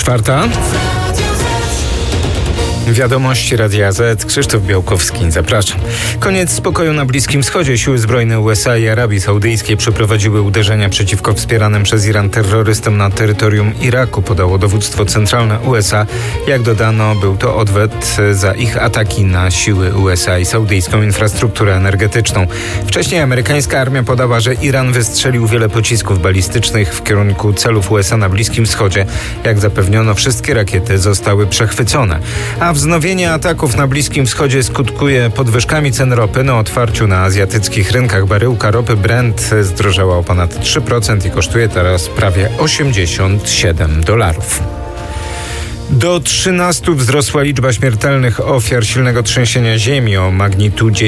4. Wiadomości Radia Z. Krzysztof Białkowski, zapraszam. Koniec spokoju na Bliskim Wschodzie. Siły zbrojne USA i Arabii Saudyjskiej przeprowadziły uderzenia przeciwko wspieranym przez Iran terrorystom na terytorium Iraku, podało dowództwo centralne USA. Jak dodano, był to odwet za ich ataki na siły USA i saudyjską infrastrukturę energetyczną. Wcześniej amerykańska armia podała, że Iran wystrzelił wiele pocisków balistycznych w kierunku celów USA na Bliskim Wschodzie. Jak zapewniono, wszystkie rakiety zostały przechwycone. A wznowienie ataków na Bliskim Wschodzie skutkuje podwyżkami cen ropy. Na otwarciu na azjatyckich rynkach baryłka ropy Brent zdrożała o ponad 3% i kosztuje teraz prawie $87. Do 13 wzrosła liczba śmiertelnych ofiar silnego trzęsienia ziemi o magnitudzie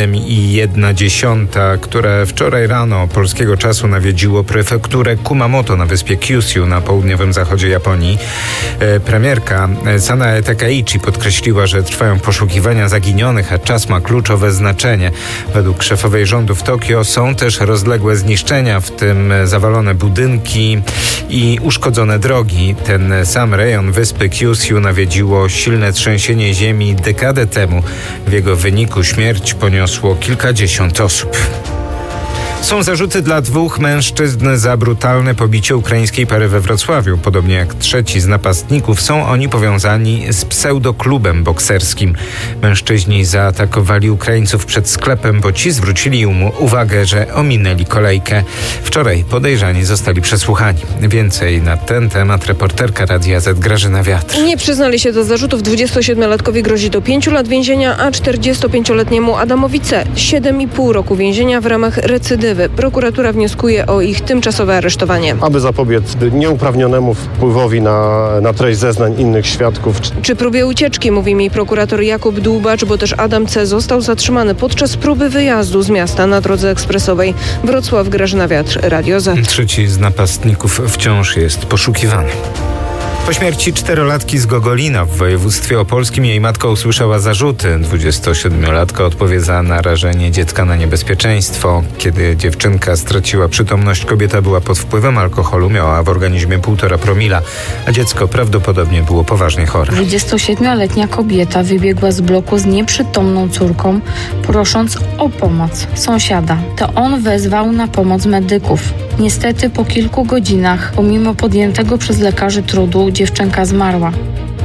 7,1, które wczoraj rano polskiego czasu nawiedziło prefekturę Kumamoto na wyspie Kyushu na południowym zachodzie Japonii. Premierka Sanae Takaichi podkreśliła, że trwają poszukiwania zaginionych, a czas ma kluczowe znaczenie. Według szefowej rządu w Tokio są też rozległe zniszczenia, w tym zawalone budynki i uszkodzone drogi. Ten sam rejon wyspy Kyushu nawiedziło silne trzęsienie ziemi dekadę temu. W jego wyniku śmierć poniosło kilkadziesiąt osób. Są zarzuty dla 2 mężczyzn za brutalne pobicie ukraińskiej pary we Wrocławiu. Podobnie jak trzeci z napastników, są oni powiązani z pseudoklubem bokserskim. Mężczyźni zaatakowali Ukraińców przed sklepem, bo ci zwrócili im uwagę, że ominęli kolejkę. Wczoraj podejrzani zostali przesłuchani. Więcej na ten temat reporterka Radia Z Grażyna Wiatr. Nie przyznali się do zarzutów. 27-latkowi grozi do 5 lat więzienia, a 45-letniemu Adamowi C. 7,5 roku więzienia w ramach recydywy. Prokuratura wnioskuje o ich tymczasowe aresztowanie. Aby zapobiec nieuprawnionemu wpływowi na treść zeznań innych świadków. Czy próbie ucieczki, mówi mi prokurator Jakub Dłubacz, bo też Adam C. został zatrzymany podczas próby wyjazdu z miasta na drodze ekspresowej. Wrocław, Grażyna Wiatr, Radio Z. Trzeci z napastników wciąż jest poszukiwany. Po śmierci 4-latki z Gogolina w województwie opolskim jej matka usłyszała zarzuty. 27-latka odpowie za narażenie dziecka na niebezpieczeństwo. Kiedy dziewczynka straciła przytomność, kobieta była pod wpływem alkoholu, miała w organizmie 1,5 promila, a dziecko prawdopodobnie było poważnie chore. 27-letnia kobieta wybiegła z bloku z nieprzytomną córką, prosząc o pomoc sąsiada. To on wezwał na pomoc medyków. Niestety po kilku godzinach, pomimo podjętego przez lekarzy trudu, dziewczynka zmarła.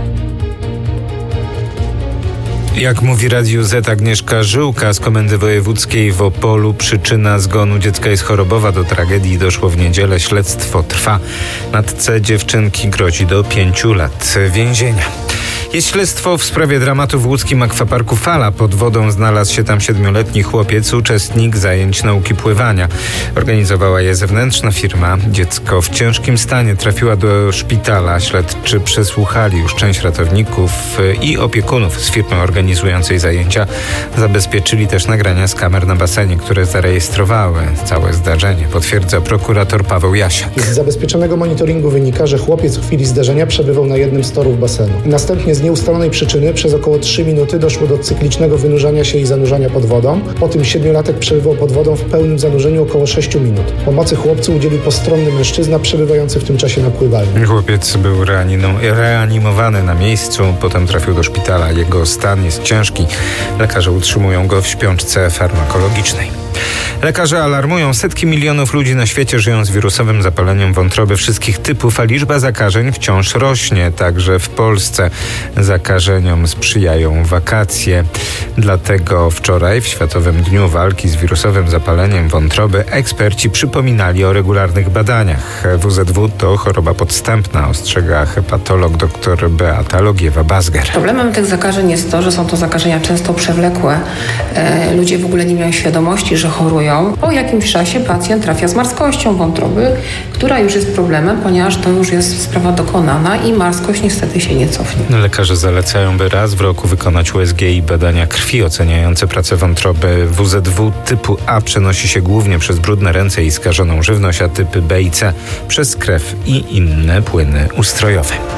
Jak mówi Radiu Z Agnieszka Żyłka z Komendy Wojewódzkiej w Opolu, przyczyna zgonu dziecka jest chorobowa. Do tragedii doszło w niedzielę. Śledztwo trwa. Matce dziewczynki grozi do 5 lat więzienia. Jest śledztwo w sprawie dramatu w łódzkim akwaparku Fala. Pod wodą znalazł się tam 7-letni chłopiec, uczestnik zajęć nauki pływania. Organizowała je zewnętrzna firma. Dziecko w ciężkim stanie trafiła do szpitala. Śledczy przesłuchali już część ratowników i opiekunów z firmy organizującej zajęcia. Zabezpieczyli też nagrania z kamer na basenie, które zarejestrowały całe zdarzenie, potwierdza prokurator Paweł Jasiak. Z zabezpieczonego monitoringu wynika, że chłopiec w chwili zdarzenia przebywał na jednym z torów basenu. Następnie z nieustalonej przyczyny przez około 3 minuty doszło do cyklicznego wynurzania się i zanurzania pod wodą. Po tym 7-latek przebywał pod wodą w pełnym zanurzeniu około 6 minut. Pomocy chłopcu udzielił postronny mężczyzna przebywający w tym czasie na pływalni. Chłopiec był reanimowany na miejscu, potem trafił do szpitala. Jego stan jest ciężki. Lekarze utrzymują go w śpiączce farmakologicznej. Lekarze alarmują, setki milionów ludzi na świecie żyją z wirusowym zapaleniem wątroby wszystkich typów, a liczba zakażeń wciąż rośnie, także w Polsce. Zakażeniom sprzyjają wakacje. Dlatego wczoraj, w Światowym Dniu Walki z wirusowym zapaleniem wątroby, eksperci przypominali o regularnych badaniach. WZW to choroba podstępna, ostrzega hepatolog dr Beata Logiewa-Bazger. Problemem tych zakażeń jest to, że są to zakażenia często przewlekłe. Ludzie w ogóle nie mają świadomości, że chorują. Po jakimś czasie pacjent trafia z marskością wątroby, która już jest problemem, ponieważ to już jest sprawa dokonana i marskość niestety się nie cofnie. Lekarze zalecają, by raz w roku wykonać USG i badania krwi oceniające pracę wątroby. WZW typu A przenosi się głównie przez brudne ręce i skażoną żywność, a typy B i C przez krew i inne płyny ustrojowe.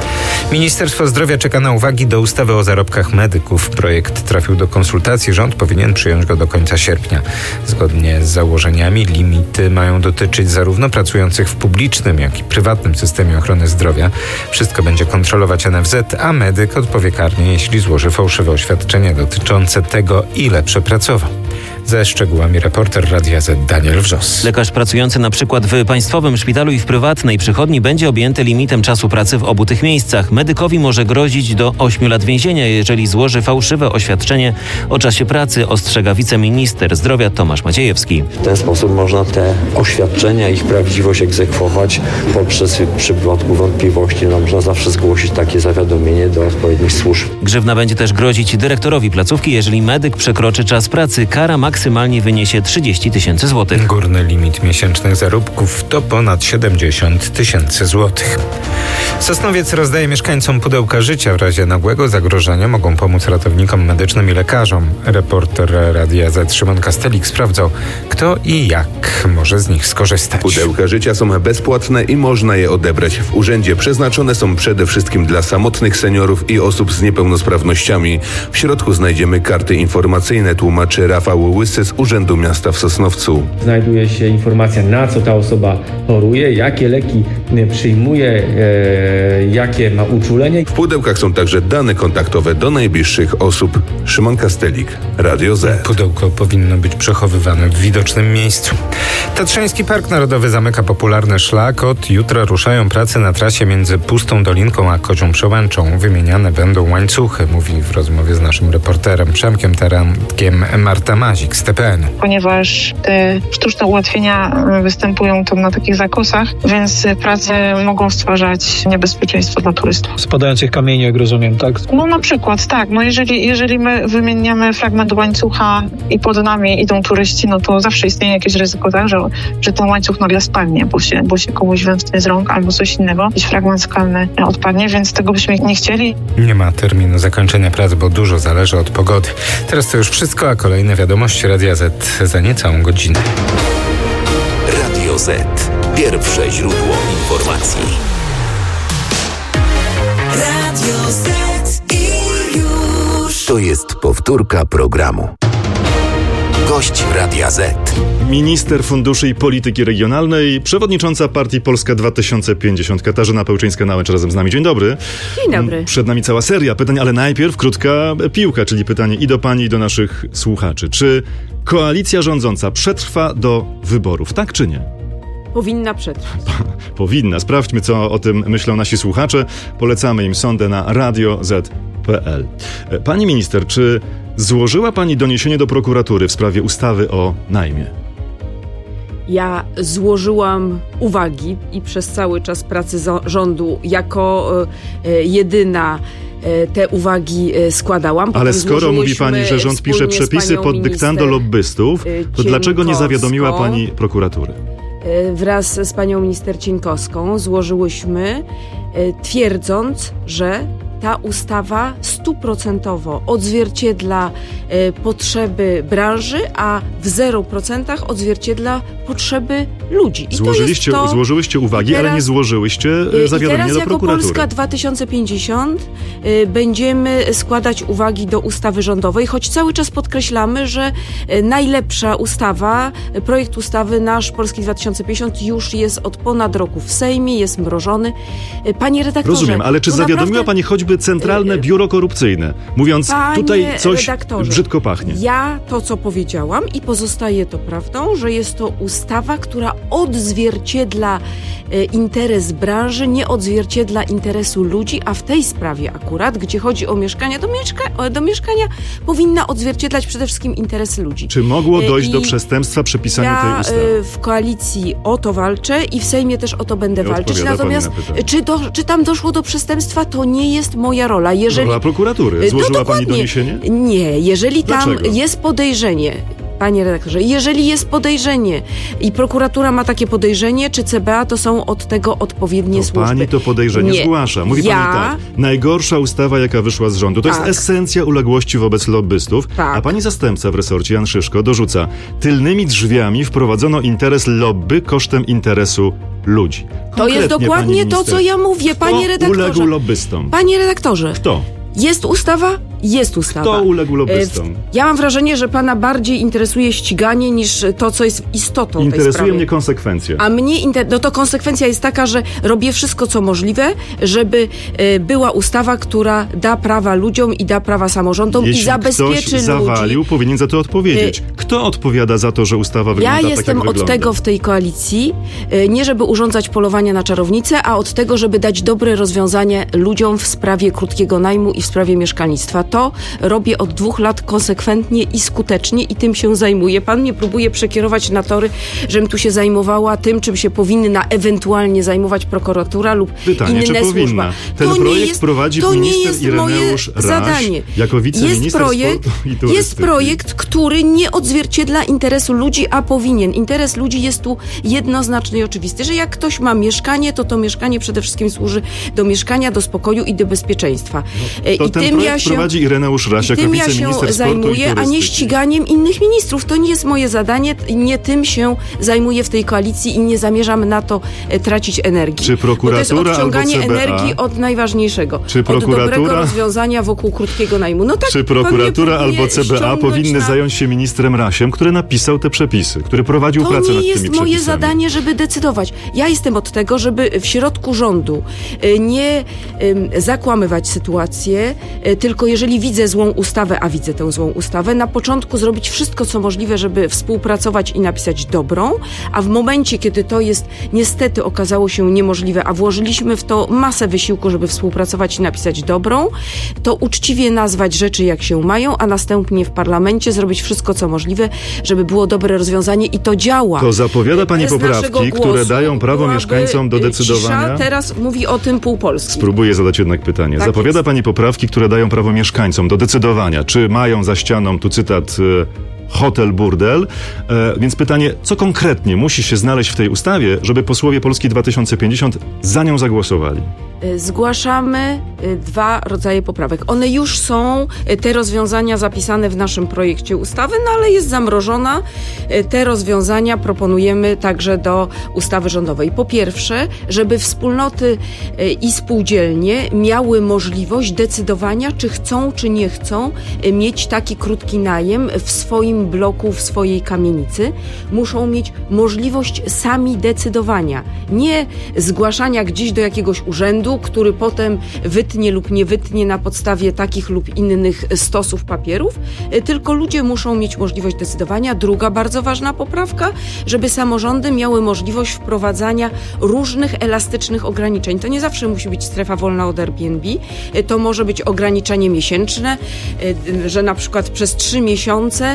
Ministerstwo Zdrowia czeka na uwagi do ustawy o zarobkach medyków. Projekt trafił do konsultacji. Rząd powinien przyjąć go do końca sierpnia. Zgodnie z założeniami limity mają dotyczyć zarówno pracujących w publicznym, jak i prywatnym systemie ochrony zdrowia. Wszystko będzie kontrolować NFZ, a medyk odpowie karnie, jeśli złoży fałszywe oświadczenie dotyczące tego, ile przepracował. Ze szczegółami reporter Radia Z Daniel Wrzos. Lekarz pracujący na przykład w państwowym szpitalu i w prywatnej przychodni będzie objęty limitem czasu pracy w obu tych miejscach. Medykowi może grozić do 8 lat więzienia, jeżeli złoży fałszywe oświadczenie o czasie pracy, ostrzega wiceminister zdrowia Tomasz Maciejewski. W ten sposób można te oświadczenia, ich prawdziwość egzekwować poprzez w przypadku wątpliwości. Można zawsze zgłosić takie zawiadomienie do odpowiednich służb. Grzywna będzie też grozić dyrektorowi placówki, jeżeli medyk przekroczy czas pracy. Kara maksymalnie wyniesie 30 000 złotych. Górny limit miesięcznych zarobków to ponad 70 000 złotych. Sosnowiec rozdaje mieszkańcom pudełka życia. W razie nagłego zagrożenia mogą pomóc ratownikom medycznym i lekarzom. Reporter Radia Z Szymon Kastelik sprawdzał, kto i jak może z nich skorzystać. Pudełka życia są bezpłatne i można je odebrać w urzędzie. Przeznaczone są przede wszystkim dla samotnych seniorów i osób z niepełnosprawnościami. W środku znajdziemy karty informacyjne, tłumaczy Rafał Łysy z Urzędu Miasta w Sosnowcu. Znajduje się informacja, na co ta osoba choruje, jakie leki przyjmuje, jakie ma uczulenie. W pudełkach są także dane kontaktowe do najbliższych osób. Szymon Kastelik, Radio Z. Pudełko powinno być przechowywane w widocznym miejscu. Tatrzański Park Narodowy zamyka popularny szlak. Od jutra ruszają prace na trasie między Pustą Dolinką a Kozią Przełęczą. Wymieniane będą łańcuchy, mówi w rozmowie z naszym reporterem Przemkiem Tarankiem Marta Mazik z TPN. Ponieważ te sztuczne ułatwienia występują tam na takich zakosach, więc prace mogą stwarzać niebezpieczeństwo dla turystów. Spadających kamieni, jak rozumiem, tak? No na przykład, tak. No jeżeli my wymieniamy fragment łańcucha i pod nami idą turyści, no to zawsze istnieje jakieś ryzyko, tak, że ten łańcuch nagle spadnie, bo się komuś wymknie z rąk albo coś innego. Jakiś fragment skalny odpadnie, więc tego byśmy nie chcieli. Nie ma terminu zakończenia prac, bo dużo zależy od pogody. Teraz to już wszystko, a kolejne wiadomości Radia Z za niecałą godzinę. Radio Z. Pierwsze źródło informacji. Radio Z i już. To jest powtórka programu. Gość Radia Z. Minister Funduszy i Polityki Regionalnej, przewodnicząca partii Polska 2050, Katarzyna Pełczyńska-Nałęcz razem z nami. Dzień dobry. Dzień dobry. Przed nami cała seria pytań, ale najpierw krótka piłka, czyli pytanie i do pani, i do naszych słuchaczy. Czy koalicja rządząca przetrwa do wyborów, tak czy nie? Powinna przetrwać. Powinna. Sprawdźmy, co o tym myślą nasi słuchacze. Polecamy im sondę na radioz.pl. Pani minister, czy złożyła pani doniesienie do prokuratury w sprawie ustawy o najmie? Ja złożyłam uwagi i przez cały czas pracy rządu jako jedyna te uwagi składałam. Ale skoro mówi pani, że rząd pisze przepisy pod dyktando lobbystów, to dlaczego nie zawiadomiła pani prokuratury? Wraz z panią minister Cieńkowską złożyłyśmy, twierdząc, że ta ustawa 100% odzwierciedla potrzeby branży, a w 0% odzwierciedla potrzeby ludzi. Złożyłyście uwagi, ale nie złożyłyście zawiadomienia do prokuratury. Teraz jako Polska 2050 będziemy składać uwagi do ustawy rządowej, choć cały czas podkreślamy, że najlepsza ustawa, projekt ustawy nasz Polski 2050 już jest od ponad roku w Sejmie, jest mrożony. Panie redaktorze... Rozumiem, ale czy zawiadomiła pani choćby Centralne Biuro Korupcyjne, mówiąc, tutaj coś brzydko pachnie? Ja to, co powiedziałam i pozostaje to prawdą, że jest to ustawa, która odzwierciedla interes branży, nie odzwierciedla interesu ludzi, a w tej sprawie akurat, gdzie chodzi o mieszkania, do mieszkania powinna odzwierciedlać przede wszystkim interesy ludzi. Czy mogło dojść do przestępstwa przy pisaniu tej ustawy? Ja w koalicji o to walczę i w Sejmie też o to będę walczyć. Natomiast czy tam doszło do przestępstwa, to nie jest moja rola. Rola prokuratury. Złożyła pani doniesienie? Nie. Jeżeli tam jest podejrzenie Panie redaktorze, jeżeli jest podejrzenie i prokuratura ma takie podejrzenie, czy CBA, to są od tego odpowiednie służby. Pani to podejrzenie zgłasza. Mówi pani tak, najgorsza ustawa, jaka wyszła z rządu. To jest esencja uległości wobec lobbystów. A pani zastępca w resorcie, Jan Szyszko, dorzuca: tylnymi drzwiami wprowadzono interes lobby kosztem interesu ludzi. To jest dokładnie to, co ja mówię, panie redaktorze. Kto uległ lobbystom? Panie redaktorze. Kto? Jest ustawa? Jest ustawa. Kto uległ lobbystom? Ja mam wrażenie, że pana bardziej interesuje ściganie niż to, co jest istotą tej sprawy. Interesuje mnie konsekwencja. A mnie to konsekwencja jest taka, że robię wszystko, co możliwe, żeby była ustawa, która da prawa ludziom i da prawa samorządom i zabezpieczy ludzi. Jeśli ktoś zawalił, powinien za to odpowiedzieć. Kto odpowiada za to, że ustawa wygląda tak, jak wygląda? Ja jestem od tego w tej koalicji, nie żeby urządzać polowania na czarownicę, a od tego, żeby dać dobre rozwiązanie ludziom w sprawie krótkiego najmu i w sprawie mieszkalnictwa. To robię od 2 lat konsekwentnie i skutecznie i tym się zajmuję. Pan mnie próbuje przekierować na tory, żebym tu się zajmowała tym, czym się powinna ewentualnie zajmować prokuratura lub inne służby. Ten projekt prowadzi minister Ireneusz Raś jako wiceminister sportu i turystyki. Jest projekt, który nie odzwierciedla interesu ludzi, a powinien. Interes ludzi jest tu jednoznaczny i oczywisty, że jak ktoś ma mieszkanie, to mieszkanie przede wszystkim służy do mieszkania, do spokoju i do bezpieczeństwa. To i ten tym projekt prowadzi Ireneusz Raś jako wiceminister sportu zajmuję, i turystyki. A nie ściganiem innych ministrów. To nie jest moje zadanie, nie tym się zajmuję w tej koalicji i nie zamierzam na to tracić energii. Czy prokuratura bo to jest odciąganie albo CBA, energii od najważniejszego. Czy prokuratura, od dobrego rozwiązania wokół krótkiego najmu. No tak, czy prokuratura albo CBA powinny zająć się ministrem Rasiem, który napisał te przepisy, który prowadził pracę nad tymi przepisami? To nie jest moje zadanie, żeby decydować. Ja jestem od tego, żeby w środku rządu nie zakłamywać sytuację, tylko jeżeli widzę złą ustawę, a widzę tę złą ustawę, na początku zrobić wszystko, co możliwe, żeby współpracować i napisać dobrą, a w momencie, kiedy to jest niestety okazało się niemożliwe, a włożyliśmy w to masę wysiłku, żeby współpracować i napisać dobrą, to uczciwie nazwać rzeczy, jak się mają, a następnie w parlamencie zrobić wszystko, co możliwe, żeby było dobre rozwiązanie i to działa. To zapowiada pani poprawki, które dają prawo mieszkańcom do decydowania? Cisza, teraz mówi o tym pół Polski. Spróbuję zadać jednak pytanie. Tak zapowiada jest. pani poprawki, które dają prawo mieszkańcom do decydowania, czy mają za ścianą, tu cytat, hotel, burdel. Więc pytanie, co konkretnie musi się znaleźć w tej ustawie, żeby posłowie Polski 2050 za nią zagłosowali? Zgłaszamy 2 rodzaje poprawek. One już są, te rozwiązania zapisane w naszym projekcie ustawy, no ale jest zamrożona. Te rozwiązania proponujemy także do ustawy rządowej. Po pierwsze, żeby wspólnoty i spółdzielnie miały możliwość decydowania, czy chcą, czy nie chcą mieć taki krótki najem w swoim bloku, w swojej kamienicy. Muszą mieć możliwość sami decydowania. Nie zgłaszania gdzieś do jakiegoś urzędu, który potem wytnie lub nie wytnie na podstawie takich lub innych stosów papierów, tylko ludzie muszą mieć możliwość decydowania. Druga bardzo ważna poprawka, żeby samorządy miały możliwość wprowadzania różnych elastycznych ograniczeń. To nie zawsze musi być strefa wolna od Airbnb, to może być ograniczenie miesięczne, że na przykład przez 3 miesiące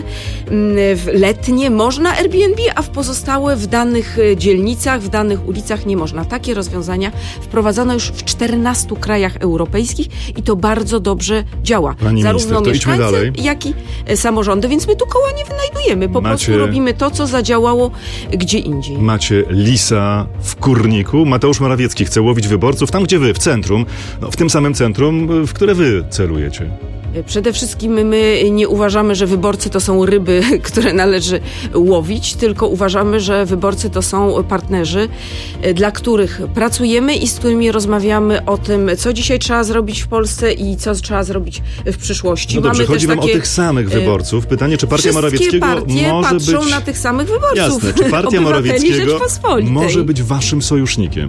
letnie można Airbnb, a w pozostałe w danych dzielnicach, w danych ulicach nie można. Takie rozwiązania wprowadzono już w 14 krajach europejskich i to bardzo dobrze działa. Pani zarówno minister, to mieszkańcy, jak i samorządy, więc my tu koła nie wynajdujemy. Po prostu robimy to, co zadziałało gdzie indziej. Macie lisa w kurniku. Mateusz Morawiecki chce łowić wyborców tam, gdzie wy, w centrum. No, w tym samym centrum, w które wy celujecie. Przede wszystkim my nie uważamy, że wyborcy to są ryby, które należy łowić, tylko uważamy, że wyborcy to są partnerzy, dla których pracujemy i z którymi rozmawiamy o tym, co dzisiaj trzeba zrobić w Polsce i co trzeba zrobić w przyszłości. No dobrze, mamy chodzi też wam o tych samych wyborców. Pytanie, czy partia Morawieckiego może patrzą być... na tych samych wyborców. Jasne, czy partia Morawieckiego może być waszym sojusznikiem?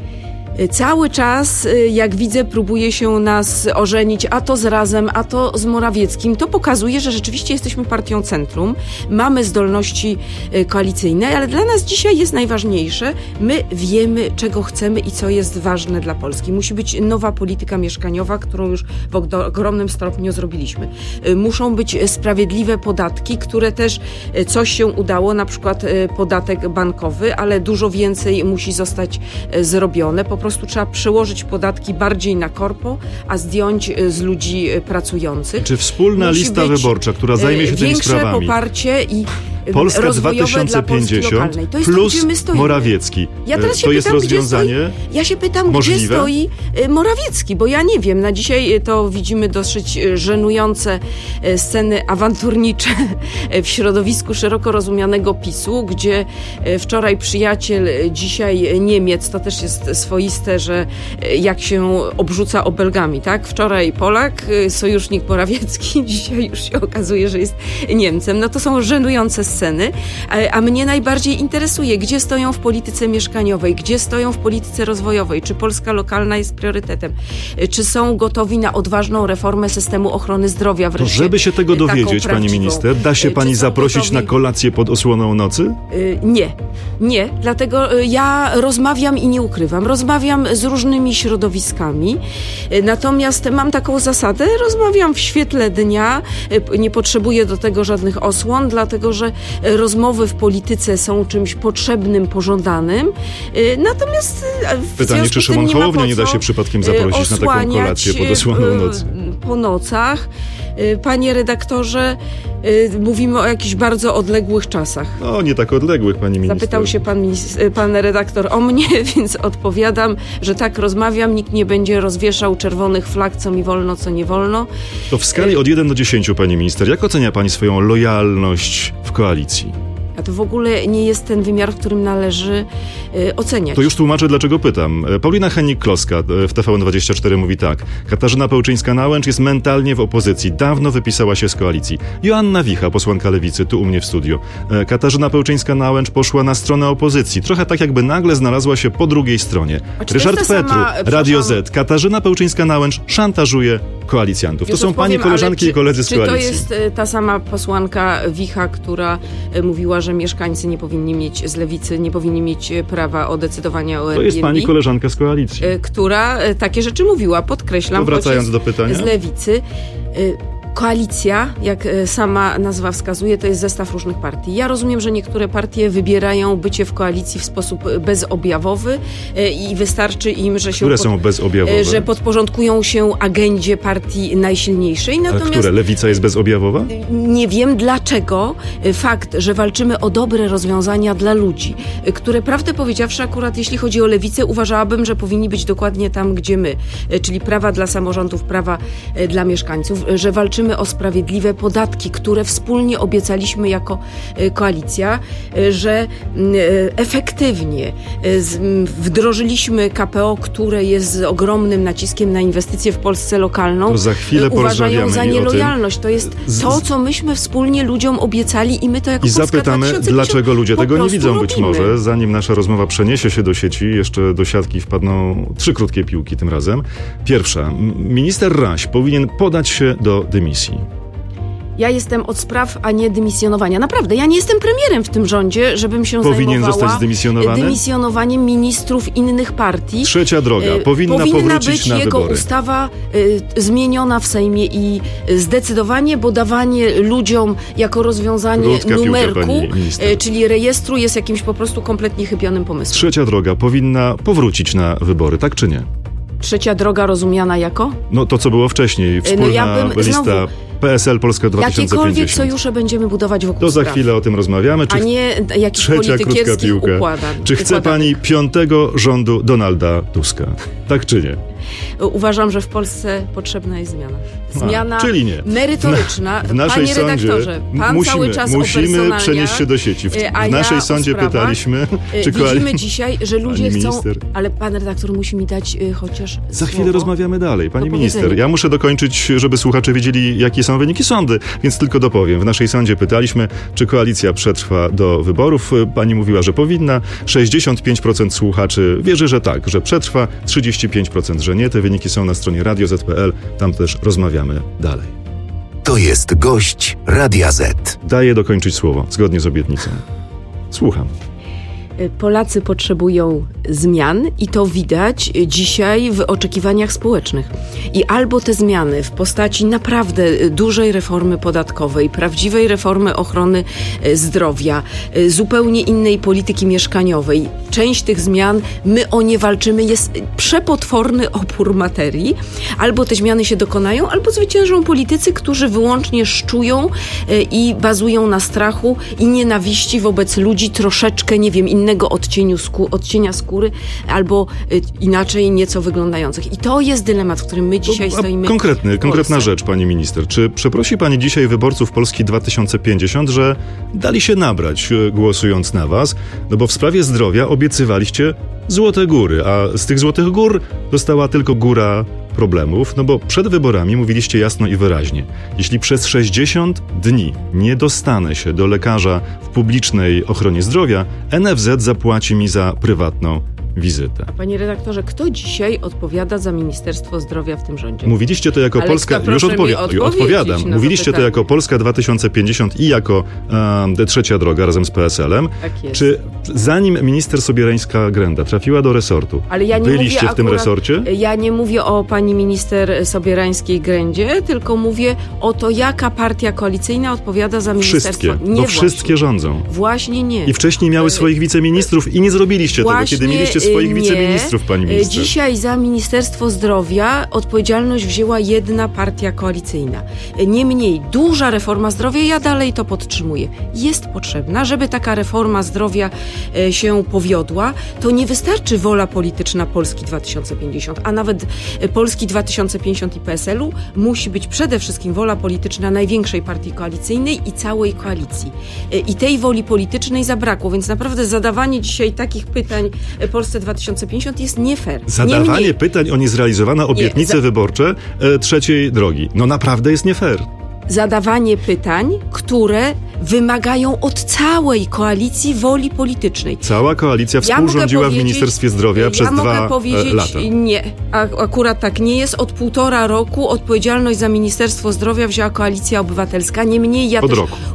Cały czas, jak widzę, próbuje się nas ożenić, a to z Razem, a to z Morawieckim. To pokazuje, że rzeczywiście jesteśmy partią centrum, mamy zdolności koalicyjne, ale dla nas dzisiaj jest najważniejsze. My wiemy, czego chcemy i co jest ważne dla Polski. Musi być nowa polityka mieszkaniowa, którą już w ogromnym stopniu zrobiliśmy. Muszą być sprawiedliwe podatki, które też coś się udało, na przykład podatek bankowy, ale dużo więcej musi zostać zrobione. Po prostu prostu trzeba przełożyć podatki bardziej na korpo, a zdjąć z ludzi pracujących. Czy wspólna lista wyborcza, która zajmie się tymi sprawami? Większe poparcie i Polska 2050 plus Morawiecki. Ja teraz się to pytam, jest rozwiązanie Ja się pytam, możliwe? gdzie stoi Morawiecki, bo ja nie wiem. Na dzisiaj to widzimy dosyć żenujące sceny awanturnicze w środowisku szeroko rozumianego PiS-u, gdzie wczoraj przyjaciel, dzisiaj Niemiec, to też jest swoiste, że jak się obrzuca obelgami, tak? Wczoraj Polak, sojusznik Morawiecki, dzisiaj już się okazuje, że jest Niemcem. No to są żenujące sceny, a mnie najbardziej interesuje, gdzie stoją w polityce mieszkaniowej, gdzie stoją w polityce rozwojowej, czy Polska lokalna jest priorytetem, czy są gotowi na odważną reformę systemu ochrony zdrowia wreszcie. To żeby się tego dowiedzieć, pani minister, da się pani zaprosić na kolację pod osłoną nocy? Nie, dlatego ja rozmawiam i nie ukrywam, rozmawiam z różnymi środowiskami, natomiast mam taką zasadę, rozmawiam w świetle dnia, nie potrzebuję do tego żadnych osłon, dlatego że rozmowy w polityce są czymś potrzebnym, pożądanym. Natomiast pytanie, czy Szymon Hołownia nie da się przypadkiem zaprosić na taką kolację pod osłoną nocy? Po nocach. Panie redaktorze, mówimy o jakichś bardzo odległych czasach. No, nie tak odległych, pani minister. Zapytał się pan redaktor o mnie, więc odpowiadam, że tak, rozmawiam, nikt nie będzie rozwieszał czerwonych flag, co mi wolno, co nie wolno. To w skali od 1 do 10, pani minister, jak ocenia pani swoją lojalność w koalicji? A to w ogóle nie jest ten wymiar, w którym należy oceniać. To już tłumaczę, dlaczego pytam. Paulina Hennig-Kloska w TVN24 mówi tak. Katarzyna Pełczyńska-Nałęcz jest mentalnie w opozycji. Dawno wypisała się z koalicji. Joanna Wicha, posłanka Lewicy, tu u mnie w studiu. Katarzyna Pełczyńska-Nałęcz poszła na stronę opozycji. Trochę tak, jakby nagle znalazła się po drugiej stronie. Ryszard Petru, Radio Z. Katarzyna Pełczyńska-Nałęcz szantażuje koalicjantów. To są pani koleżanki i koledzy z koalicji. Czy to jest ta sama posłanka Wicha, która mówiła, że mieszkańcy nie powinni mieć z Lewicy, nie powinni mieć prawa o decydowanie o Airbnb? To jest pani koleżanka z koalicji. Która takie rzeczy mówiła, podkreślam. To wracając do pytania. Z Lewicy. Koalicja, jak sama nazwa wskazuje, to jest zestaw różnych partii. Ja rozumiem, że niektóre partie wybierają bycie w koalicji w sposób bezobjawowy i wystarczy im, że się są bezobjawowe? Że podporządkują się agendzie partii najsilniejszej. Natomiast ale które? Lewica jest bezobjawowa? Nie wiem dlaczego. Fakt, że walczymy o dobre rozwiązania dla ludzi, które prawdę powiedziawszy akurat jeśli chodzi o Lewicę, uważałabym, że powinni być dokładnie tam, gdzie my, czyli prawa dla samorządów, prawa dla mieszkańców, że walczymy o sprawiedliwe podatki, które wspólnie obiecaliśmy jako koalicja, że efektywnie wdrożyliśmy KPO, które jest z ogromnym naciskiem na inwestycje w Polsce lokalną. To za chwilę uważają za nielojalność. To jest to, co myśmy wspólnie ludziom obiecali i my to jako Polska 2050 I zapytamy, dlaczego ludzie tego nie widzą robimy. Być może. Zanim nasza rozmowa przeniesie się do sieci, jeszcze do siatki wpadną 3 krótkie piłki tym razem. Pierwsza. Minister Raś powinien podać się do dymisji. Ja jestem od spraw, a nie dymisjonowania. Naprawdę, ja nie jestem premierem w tym rządzie, żebym się powinien zostać zdymisjonowany? Dymisjonowaniem ministrów innych partii. Trzecia droga. Powinna powrócić być na jego wybory. ustawa zmieniona w Sejmie i zdecydowanie, bo dawanie ludziom jako rozwiązanie numerku, czyli rejestru, jest jakimś po prostu kompletnie chybionym pomysłem. Trzecia droga. Powinna powrócić na wybory, tak czy nie? Trzecia droga rozumiana jako? No to, co było wcześniej. Wspólna lista PSL Polska 2050. Jakiekolwiek sojusze będziemy budować wokół To za chwilę o tym rozmawiamy. A nie jakichś politykierskich układań. Czy chce pani 5. rządu Donalda Tuska? Tak czy nie? Uważam, że w Polsce potrzebna jest zmiana. Zmiana czyli nie. merytoryczna. W naszej Panie redaktorze, pan cały czas musimy przenieść się do sieci. W naszej sądzie pytaliśmy, czy widzimy dzisiaj, że ludzie chcą... Ale pan redaktor musi mi dać chociaż Za chwilę rozmawiamy dalej. Pani minister, powiedzenia. ja muszę dokończyć, żeby słuchacze wiedzieli, jakie są wyniki sądy, więc tylko dopowiem. W naszej sądzie pytaliśmy, czy koalicja przetrwa do wyborów. Pani mówiła, że powinna. 65% słuchaczy wierzy, że tak, że przetrwa. 35%, że nie. Te wyniki są na stronie radio.z.pl. Tam też rozmawiamy dalej. To jest gość Radia Z. Daję dokończyć słowo, zgodnie z obietnicą. Słucham. Polacy potrzebują zmian i to widać dzisiaj w oczekiwaniach społecznych. I albo te zmiany w postaci naprawdę dużej reformy podatkowej, prawdziwej reformy ochrony zdrowia, zupełnie innej polityki mieszkaniowej. Część tych zmian, my o nie walczymy, jest przepotworny opór materii. Albo te zmiany się dokonają, albo zwyciężą politycy, którzy wyłącznie szczują i bazują na strachu i nienawiści wobec ludzi troszeczkę, nie wiem, innego odcienia skóry, albo inaczej nieco wyglądających. I to jest dylemat, w którym my dzisiaj stoimy. Konkretna rzecz, pani minister. Czy przeprosi pani dzisiaj wyborców Polski 2050, że dali się nabrać, głosując na was? No bo w sprawie zdrowia obiecywaliście złote góry, a z tych złotych gór została tylko góra problemów, no bo przed wyborami mówiliście jasno i wyraźnie. Jeśli przez 60 dni nie dostanę się do lekarza w publicznej ochronie zdrowia, NFZ zapłaci mi za prywatną wizytę. A panie redaktorze, kto dzisiaj odpowiada za Ministerstwo Zdrowia w tym rządzie? Mówiliście to jako Polska... Już odpowiadam. Mówiliście to jako Polska 2050 i jako Trzecia Droga razem z PSL-em. Tak jest. Czy zanim minister Sobierańska-Grenda trafiła do resortu, byliście w tym resorcie? Ja nie mówię o pani minister Sobierańskiej-Grendzie, tylko mówię o to, jaka partia koalicyjna odpowiada za ministerstwo. Wszystkie rządzą. Właśnie nie. I wcześniej miały swoich wiceministrów i nie zrobiliście tego, kiedy mieliście swoich wiceministrów, pani minister. Dzisiaj za Ministerstwo Zdrowia odpowiedzialność wzięła jedna partia koalicyjna. Niemniej duża reforma zdrowia, ja dalej to podtrzymuję, jest potrzebna. Żeby taka reforma zdrowia się powiodła, to nie wystarczy wola polityczna Polski 2050, a nawet Polski 2050 i PSL-u. Musi być przede wszystkim wola polityczna największej partii koalicyjnej i całej koalicji. I tej woli politycznej zabrakło, więc naprawdę zadawanie dzisiaj takich pytań Polsce 2050 jest nie fair. Zadawanie pytań o niezrealizowane obietnice wyborcze Trzeciej Drogi. No naprawdę jest nie fair. Zadawanie pytań, które wymagają od całej koalicji woli politycznej. Cała koalicja współrządziła w Ministerstwie Zdrowia przez 2 lata. Nie, akurat tak nie jest. Od 1,5 roku odpowiedzialność za Ministerstwo Zdrowia wzięła Koalicja Obywatelska. Niemniej ja też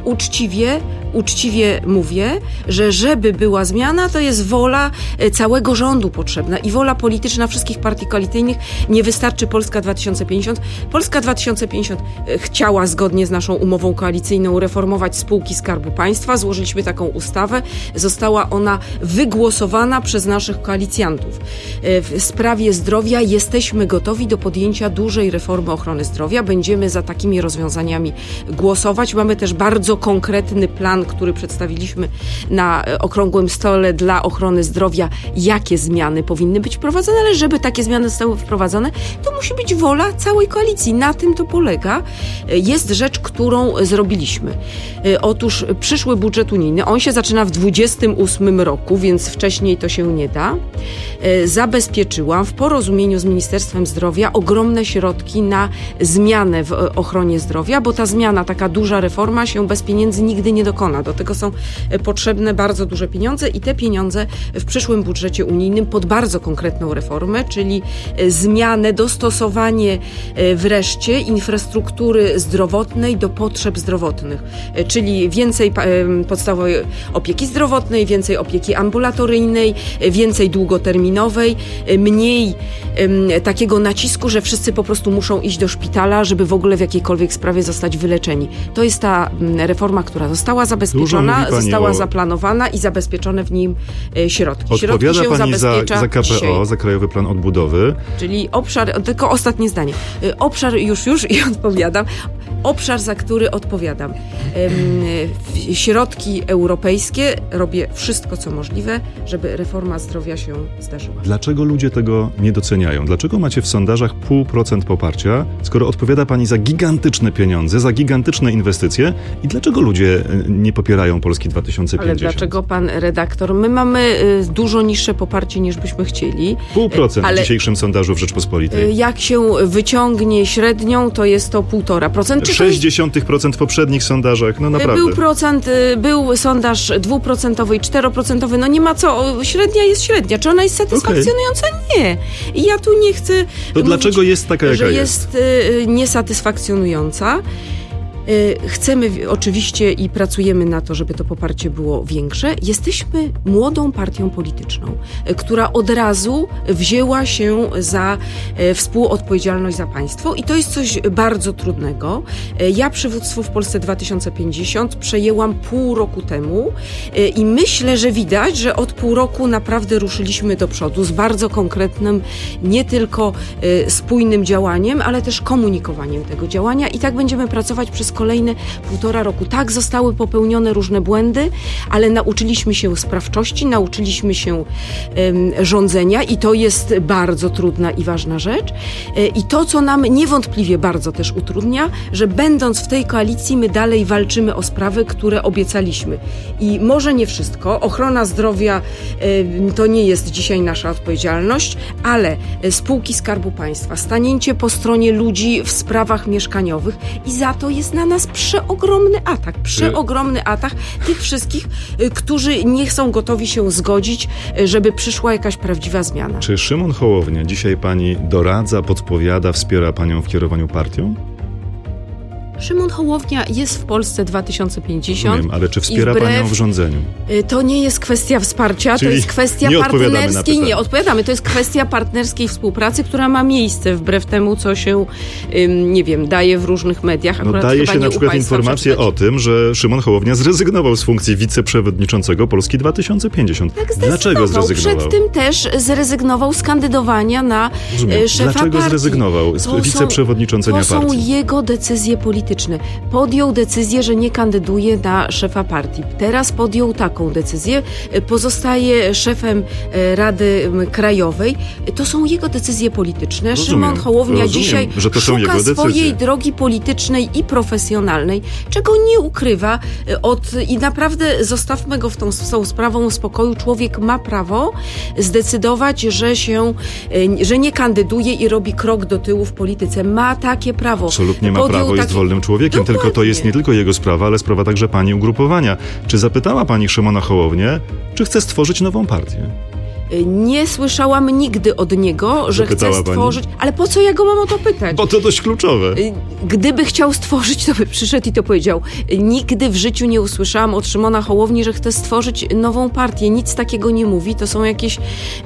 uczciwie mówię, że żeby była zmiana, to jest wola całego rządu potrzebna i wola polityczna wszystkich partii koalicyjnych. Nie wystarczy Polska 2050. Polska 2050 chciała zgodnie z naszą umową koalicyjną reformować spółki Skarbu Państwa. Złożyliśmy taką ustawę. Została ona wygłosowana przez naszych koalicjantów. W sprawie zdrowia jesteśmy gotowi do podjęcia dużej reformy ochrony zdrowia. Będziemy za takimi rozwiązaniami głosować. Mamy też bardzo konkretny plan, który przedstawiliśmy na okrągłym stole dla ochrony zdrowia, jakie zmiany powinny być wprowadzone, ale żeby takie zmiany zostały wprowadzone, to musi być wola całej koalicji. Na tym to polega. Jest rzecz, którą zrobiliśmy. Otóż przyszły budżet unijny, on się zaczyna w 2028 roku, więc wcześniej to się nie da. Zabezpieczyłam w porozumieniu z Ministerstwem Zdrowia ogromne środki na zmianę w ochronie zdrowia, bo ta zmiana, taka duża reforma się bez pieniędzy nigdy nie dokona. Do tego są potrzebne bardzo duże pieniądze i te pieniądze w przyszłym budżecie unijnym pod bardzo konkretną reformę, czyli zmianę, dostosowanie wreszcie infrastruktury zdrowotnej do potrzeb zdrowotnych, czyli więcej podstawowej opieki zdrowotnej, więcej opieki ambulatoryjnej, więcej długoterminowej, mniej takiego nacisku, że wszyscy po prostu muszą iść do szpitala, żeby w ogóle w jakiejkolwiek sprawie zostać wyleczeni. To jest ta reforma, która została zabezpieczona, została zaplanowana i zabezpieczone w nim środki. Odpowiada pani za KPO, dzisiaj. Za Krajowy Plan Odbudowy. Czyli obszar, tylko ostatnie zdanie. Obszar już i odpowiadam. Obszar, za który odpowiadam. Środki europejskie, robię wszystko, co możliwe, żeby reforma zdrowia się zdarzyła. Dlaczego ludzie tego nie doceniają? Dlaczego macie w sondażach 0,5% poparcia, skoro odpowiada pani za gigantyczne pieniądze, za gigantyczne inwestycje i dlaczego ludzie nie popierają Polski 2050? Ale dlaczego pan redaktor? My mamy dużo niższe poparcie niż byśmy chcieli. 0,5% w dzisiejszym sondażu w Rzeczpospolitej. Jak się wyciągnie średnią, to jest to 1,5%. 0,6% w poprzednich sondażach, no naprawdę. Był sondaż 2% i 4%, no nie ma co, średnia jest średnia. Czy ona jest satysfakcjonująca? Nie. I ja tu nie chcę To dlaczego jest taka, jaka jest niesatysfakcjonująca? Chcemy oczywiście i pracujemy na to, żeby to poparcie było większe. Jesteśmy młodą partią polityczną, która od razu wzięła się za współodpowiedzialność za państwo i to jest coś bardzo trudnego. Ja przywództwo w Polsce 2050 przejęłam pół roku temu i myślę, że widać, że od pół roku naprawdę ruszyliśmy do przodu z bardzo konkretnym, nie tylko spójnym działaniem, ale też komunikowaniem tego działania i tak będziemy pracować przez kolejne 1,5 roku. Tak, zostały popełnione różne błędy, ale nauczyliśmy się sprawczości, nauczyliśmy się rządzenia i to jest bardzo trudna i ważna rzecz. I to, co nam niewątpliwie bardzo też utrudnia, że będąc w tej koalicji, my dalej walczymy o sprawy, które obiecaliśmy. I może nie wszystko. Ochrona zdrowia to nie jest dzisiaj nasza odpowiedzialność, ale spółki Skarbu Państwa, stanięcie po stronie ludzi w sprawach mieszkaniowych i za to jest na nas przeogromny atak tych wszystkich, którzy nie są gotowi się zgodzić, żeby przyszła jakaś prawdziwa zmiana. Czy Szymon Hołownia dzisiaj pani doradza, podpowiada, wspiera panią w kierowaniu partią? Szymon Hołownia jest w Polsce 2050. Rozumiem, ale czy wspiera panią w rządzeniu? To nie jest kwestia wsparcia, czyli to jest kwestia partnerskiej. Nie odpowiadamy, to jest kwestia partnerskiej współpracy, która ma miejsce wbrew temu, co się, nie wiem, daje w różnych mediach. No daje się na przykład informację o tym, że Szymon Hołownia zrezygnował z funkcji wiceprzewodniczącego Polski 2050. Tak, dlaczego zrezygnował? Przed tym też zrezygnował z kandydowania na szefa Dlaczego partii. zrezygnował z wiceprzewodniczącenia partii? To są jego decyzje polityczne. Podjął decyzję, że nie kandyduje na szefa partii. Teraz podjął taką decyzję. Pozostaje szefem Rady Krajowej. To są jego decyzje polityczne. Rozumiem, Szymon Hołownia dzisiaj że to są szuka jego swojej drogi politycznej i profesjonalnej, czego nie ukrywa i naprawdę zostawmy go z tą sprawą spokoju. Człowiek ma prawo zdecydować, że nie kandyduje i robi krok do tyłu w polityce. Ma takie prawo. Absolutnie ma prawo, jest wolnym człowiekiem, Dokładnie. tylko to jest nie tylko jego sprawa, ale sprawa także pani ugrupowania. Czy zapytała pani Szymona Hołownię, czy chce stworzyć nową partię? Nie słyszałam nigdy od niego, że chce stworzyć... Pani? Ale po co ja go mam o to pytać? Bo to dość kluczowe. Gdyby chciał stworzyć, to by przyszedł i to powiedział. Nigdy w życiu nie usłyszałam od Szymona Hołowni, że chce stworzyć nową partię. Nic takiego nie mówi. To są jakieś,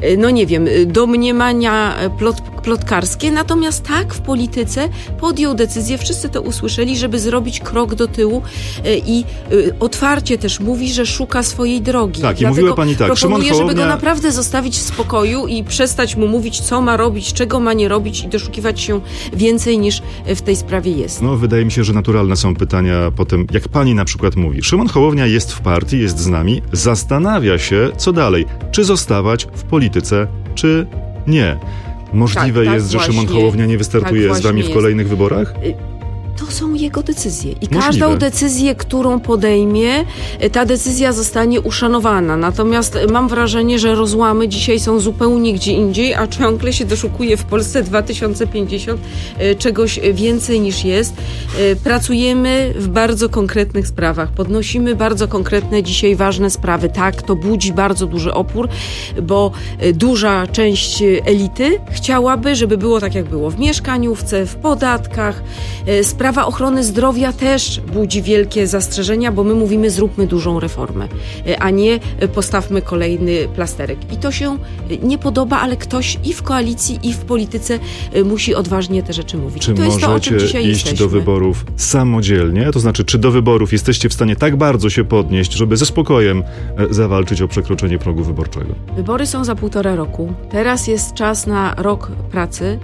domniemania plotkarskie. Natomiast tak, w polityce podjął decyzję, wszyscy to usłyszeli, żeby zrobić krok do tyłu i otwarcie też mówi, że szuka swojej drogi. Tak, i mówiła pani tak, proponuję, Szymon Hołownia... żeby go naprawdę zostawić w spokoju i przestać mu mówić, co ma robić, czego ma nie robić i doszukiwać się więcej niż w tej sprawie jest. No, wydaje mi się, że naturalne są pytania potem, jak pani na przykład mówi. Szymon Hołownia jest w partii, jest z nami, zastanawia się, co dalej. Czy zostawać w polityce, czy nie. Możliwe jest, że Szymon Hołownia nie wystartuje z wami w kolejnych wyborach? To są jego decyzje i każdą decyzję, którą podejmie, ta decyzja zostanie uszanowana. Natomiast mam wrażenie, że rozłamy dzisiaj są zupełnie gdzie indziej, a ciągle się doszukuje w Polsce 2050 czegoś więcej niż jest. Pracujemy w bardzo konkretnych sprawach. Podnosimy bardzo konkretne dzisiaj ważne sprawy. Tak, to budzi bardzo duży opór, bo duża część elity chciałaby, żeby było tak, jak było w mieszkaniówce, w podatkach. Sprawa ochrony zdrowia też budzi wielkie zastrzeżenia, bo my mówimy, zróbmy dużą reformę, a nie postawmy kolejny plasterek. I to się nie podoba, ale ktoś i w koalicji, i w polityce musi odważnie te rzeczy mówić. Czy to jest to, o czym dzisiaj iść jesteśmy. do wyborów samodzielnie? To znaczy, czy do wyborów jesteście w stanie tak bardzo się podnieść, żeby ze spokojem zawalczyć o przekroczenie progu wyborczego? Wybory są za 1,5 roku. Teraz jest czas na rok pracy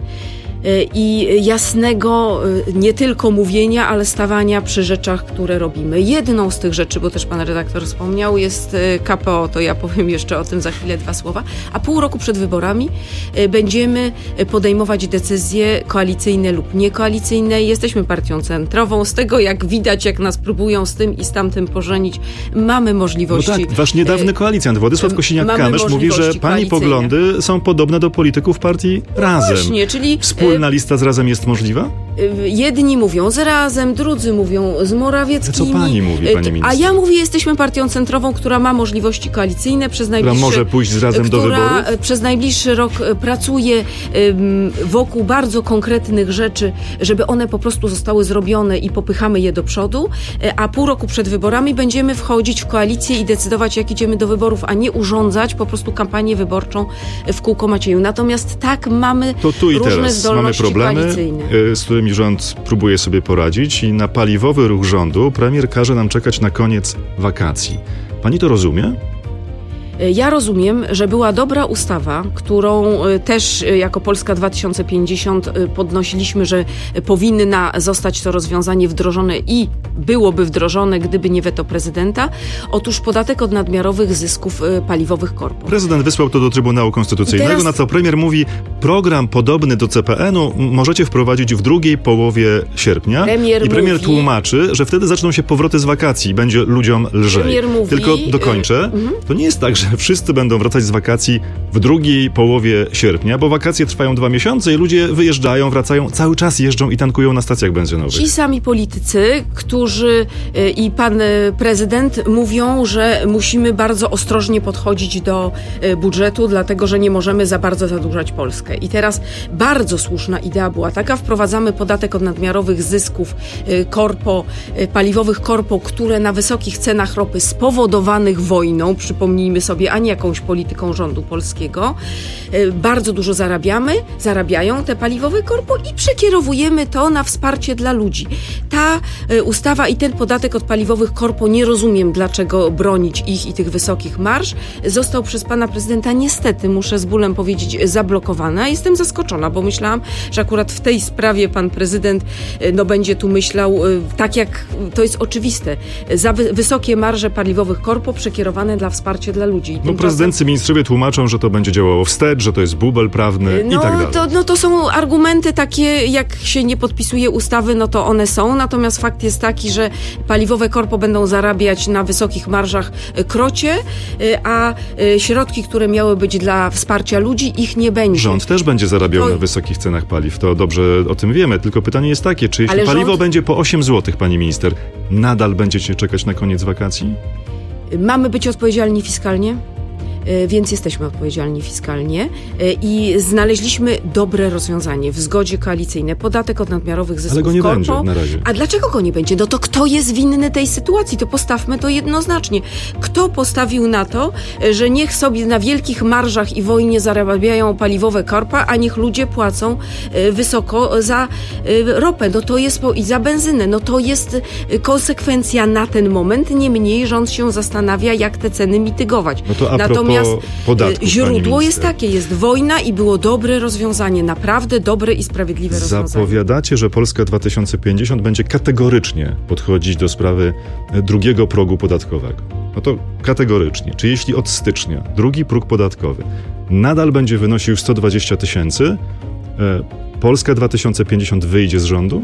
i jasnego nie tylko mówienia, ale stawania przy rzeczach, które robimy. Jedną z tych rzeczy, bo też pan redaktor wspomniał, jest KPO, to ja powiem jeszcze o tym za chwilę 2 słowa, a pół roku przed wyborami będziemy podejmować decyzje koalicyjne lub niekoalicyjne. Jesteśmy partią centrową. Z tego, jak widać, jak nas próbują z tym i z tamtym pożenić, mamy możliwości. No tak, wasz niedawny koalicjant Władysław Kosiniak-Kamysz mówi, że pani poglądy są podobne do polityków partii Razem. Właśnie, czyli wspólnie wspólna lista z Razem jest możliwa? Jedni mówią z Razem, drudzy mówią z Morawieckimi. Co pani mówi, pani minister? A ja mówię, jesteśmy partią centrową, która ma możliwości koalicyjne. Która może pójść z Razem do wyborów? Przez najbliższy rok pracuje wokół bardzo konkretnych rzeczy, żeby one po prostu zostały zrobione i popychamy je do przodu, a pół roku przed wyborami będziemy wchodzić w koalicję i decydować, jak idziemy do wyborów, a nie urządzać po prostu kampanię wyborczą w kółko Macieju. Natomiast tak, mamy to tu i różne teraz zdolności mamy problemy, koalicyjne, z którymi rząd próbuje sobie poradzić i na paliwowy ruch rządu premier każe nam czekać na koniec wakacji. Pani to rozumie? Ja rozumiem, że była dobra ustawa, którą też jako Polska 2050 podnosiliśmy, że powinna zostać to rozwiązanie wdrożone i byłoby wdrożone, gdyby nie weto prezydenta. Otóż podatek od nadmiarowych zysków paliwowych korpo. Prezydent wysłał to do Trybunału Konstytucyjnego, teraz... na co premier mówi, program podobny do CPN-u możecie wprowadzić w drugiej połowie sierpnia. Premier tłumaczy, że wtedy zaczną się powroty z wakacji, będzie ludziom lżej. Tylko dokończę. To nie jest tak, że wszyscy będą wracać z wakacji w drugiej połowie sierpnia, bo wakacje trwają 2 miesiące i ludzie wyjeżdżają, wracają, cały czas jeżdżą i tankują na stacjach benzynowych. Ci sami politycy, którzy i pan prezydent mówią, że musimy bardzo ostrożnie podchodzić do budżetu, dlatego że nie możemy za bardzo zadłużać Polskę. I teraz bardzo słuszna idea była taka, wprowadzamy podatek od nadmiarowych zysków paliwowych korpo, które na wysokich cenach ropy spowodowanych wojną, przypomnijmy sobie, a nie jakąś polityką rządu polskiego, bardzo dużo zarabiają te paliwowe korpo i przekierowujemy to na wsparcie dla ludzi. Ta ustawa i ten podatek od paliwowych korpo, nie rozumiem, dlaczego bronić ich i tych wysokich marż, został przez pana prezydenta niestety, muszę z bólem powiedzieć, zablokowany. Jestem zaskoczona, bo myślałam, że akurat w tej sprawie pan prezydent będzie tu myślał, tak jak to jest oczywiste, za wysokie marże paliwowych korpo przekierowane dla wsparcia dla ludzi. Prezydency, ministrowie tłumaczą, że to będzie działało wstecz, że to jest bubel prawny i tak dalej. To są argumenty takie, jak się nie podpisuje ustawy, to one są. Natomiast fakt jest taki, że paliwowe korpo będą zarabiać na wysokich marżach krocie, a środki, które miały być dla wsparcia ludzi, ich nie będzie. Rząd też będzie zarabiał na wysokich cenach paliw. To dobrze o tym wiemy. Tylko pytanie jest takie, czy jeśli paliwo będzie po 8 zł, pani minister, nadal będziecie czekać na koniec wakacji? Mamy być odpowiedzialni fiskalnie, więc jesteśmy odpowiedzialni fiskalnie i znaleźliśmy dobre rozwiązanie w zgodzie koalicyjnej. Podatek od nadmiarowych zysków korpo. Ale go nie będzie na razie. A dlaczego go nie będzie? To kto jest winny tej sytuacji? To postawmy to jednoznacznie. Kto postawił na to, że niech sobie na wielkich marżach i wojnie zarabiają paliwowe korpa, a niech ludzie płacą wysoko za ropę? To jest i za benzynę. To jest konsekwencja na ten moment. Niemniej rząd się zastanawia, jak te ceny mitygować. Natomiast podatków, źródło jest takie, jest wojna i było dobre rozwiązanie, naprawdę dobre i sprawiedliwe rozwiązanie. Zapowiadacie, że Polska 2050 będzie kategorycznie podchodzić do sprawy drugiego progu podatkowego. To kategorycznie. Czy jeśli od stycznia drugi próg podatkowy nadal będzie wynosił 120 000, Polska 2050 wyjdzie z rządu?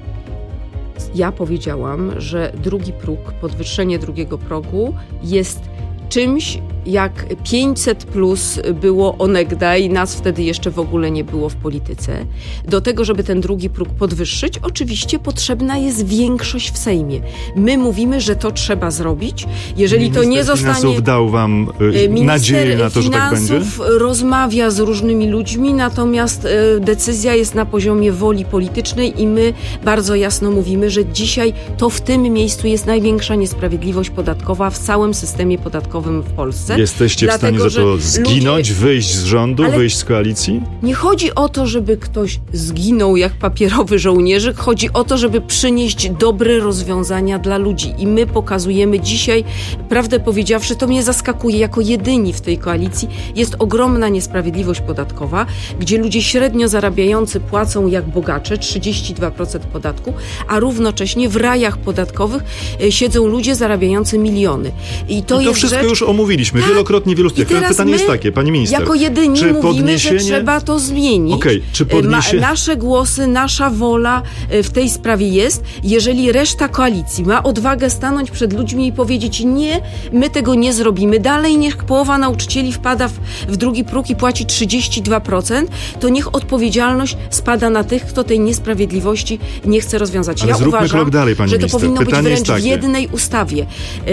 Ja powiedziałam, że drugi próg, podwyższenie drugiego progu jest czymś, jak 500+ było onegdaj, nas wtedy jeszcze w ogóle nie było w polityce. Do tego, żeby ten drugi próg podwyższyć, oczywiście potrzebna jest większość w Sejmie. My mówimy, że to trzeba zrobić. Jeżeli to nie zostanie... Finansów dał wam nadzieję na to, że tak będzie? Minister Finansów rozmawia z różnymi ludźmi, natomiast decyzja jest na poziomie woli politycznej i my bardzo jasno mówimy, że dzisiaj to w tym miejscu jest największa niesprawiedliwość podatkowa w całym systemie podatkowym w Polsce. Jesteście w stanie za to zginąć, wyjść z rządu, wyjść z koalicji? Nie chodzi o to, żeby ktoś zginął jak papierowy żołnierzyk. Chodzi o to, żeby przynieść dobre rozwiązania dla ludzi. I my pokazujemy dzisiaj, prawdę powiedziawszy, to mnie zaskakuje, jako jedyni w tej koalicji jest ogromna niesprawiedliwość podatkowa, gdzie ludzie średnio zarabiający płacą jak bogacze, 32% podatku, a równocześnie w rajach podatkowych siedzą ludzie zarabiający miliony. I to jest wszystko rzecz, już omówiliśmy wielokrotnie w wielu studiach. Pytanie jest takie, pani minister. Jako jedyni mówimy, że trzeba to zmienić. Okej, czy nasze głosy, nasza wola w tej sprawie jest. Jeżeli reszta koalicji ma odwagę stanąć przed ludźmi i powiedzieć nie, my tego nie zrobimy. Dalej niech połowa nauczycieli wpada w drugi próg i płaci 32%, to niech odpowiedzialność spada na tych, kto tej niesprawiedliwości nie chce rozwiązać. Ale zróbmy krok dalej, pani że to minister. powinno Pytanie być wręcz w jednej ustawie.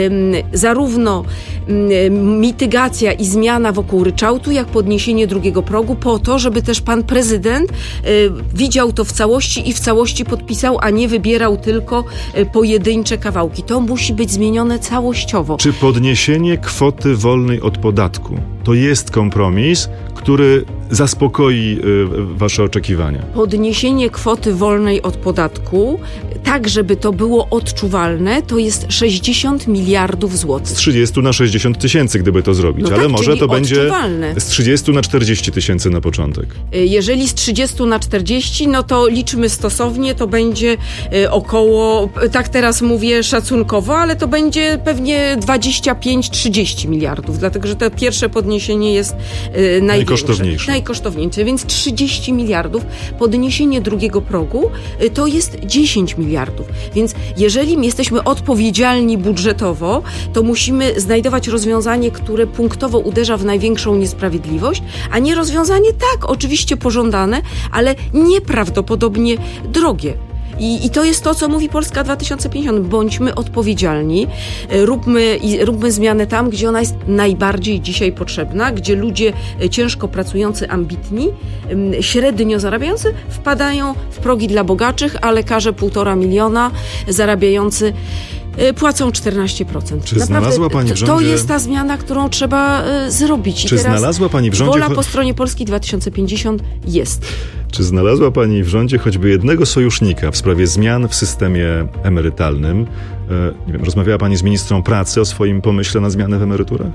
Zarówno mitygacja i zmiana wokół ryczałtu, jak podniesienie drugiego progu po to, żeby też pan prezydent widział to w całości i w całości podpisał, a nie wybierał tylko pojedyncze kawałki. To musi być zmienione całościowo. Czy podniesienie kwoty wolnej od podatku to jest kompromis, który zaspokoi wasze oczekiwania? Podniesienie kwoty wolnej od podatku, tak żeby to było odczuwalne, to jest 60 miliardów złotych. Z 30 na 60 tysięcy, gdyby to zrobić, ale tak, może to będzie odczuwalne. Z 30 na 40 tysięcy na początek. Jeżeli z 30 na 40, no to liczmy stosownie, to będzie około, tak teraz mówię szacunkowo, ale to będzie pewnie 25-30 miliardów, dlatego że to pierwsze podniesienie jest najkosztowniejsze, więc 30 miliardów, podniesienie drugiego progu to jest 10 miliardów. Więc jeżeli jesteśmy odpowiedzialni budżetowo, to musimy znajdować rozwiązanie, które punktowo uderza w największą niesprawiedliwość, a nie rozwiązanie tak, oczywiście pożądane, ale nieprawdopodobnie drogie. I to jest to, co mówi Polska 2050. Bądźmy odpowiedzialni, róbmy zmianę tam, gdzie ona jest najbardziej dzisiaj potrzebna, gdzie ludzie ciężko pracujący, ambitni, średnio zarabiający wpadają w progi dla bogatszych, a lekarze 1,5 miliona zarabiający płacą 14%. Czy znalazła pani w rządzie... To jest ta zmiana, którą trzeba zrobić. Czy znalazła pani w rządzie... Wola po stronie Polski 2050 jest. Czy znalazła pani w rządzie choćby jednego sojusznika w sprawie zmian w systemie emerytalnym? Nie wiem, rozmawiała pani z ministrą pracy o swoim pomyśle na zmianę w emeryturach?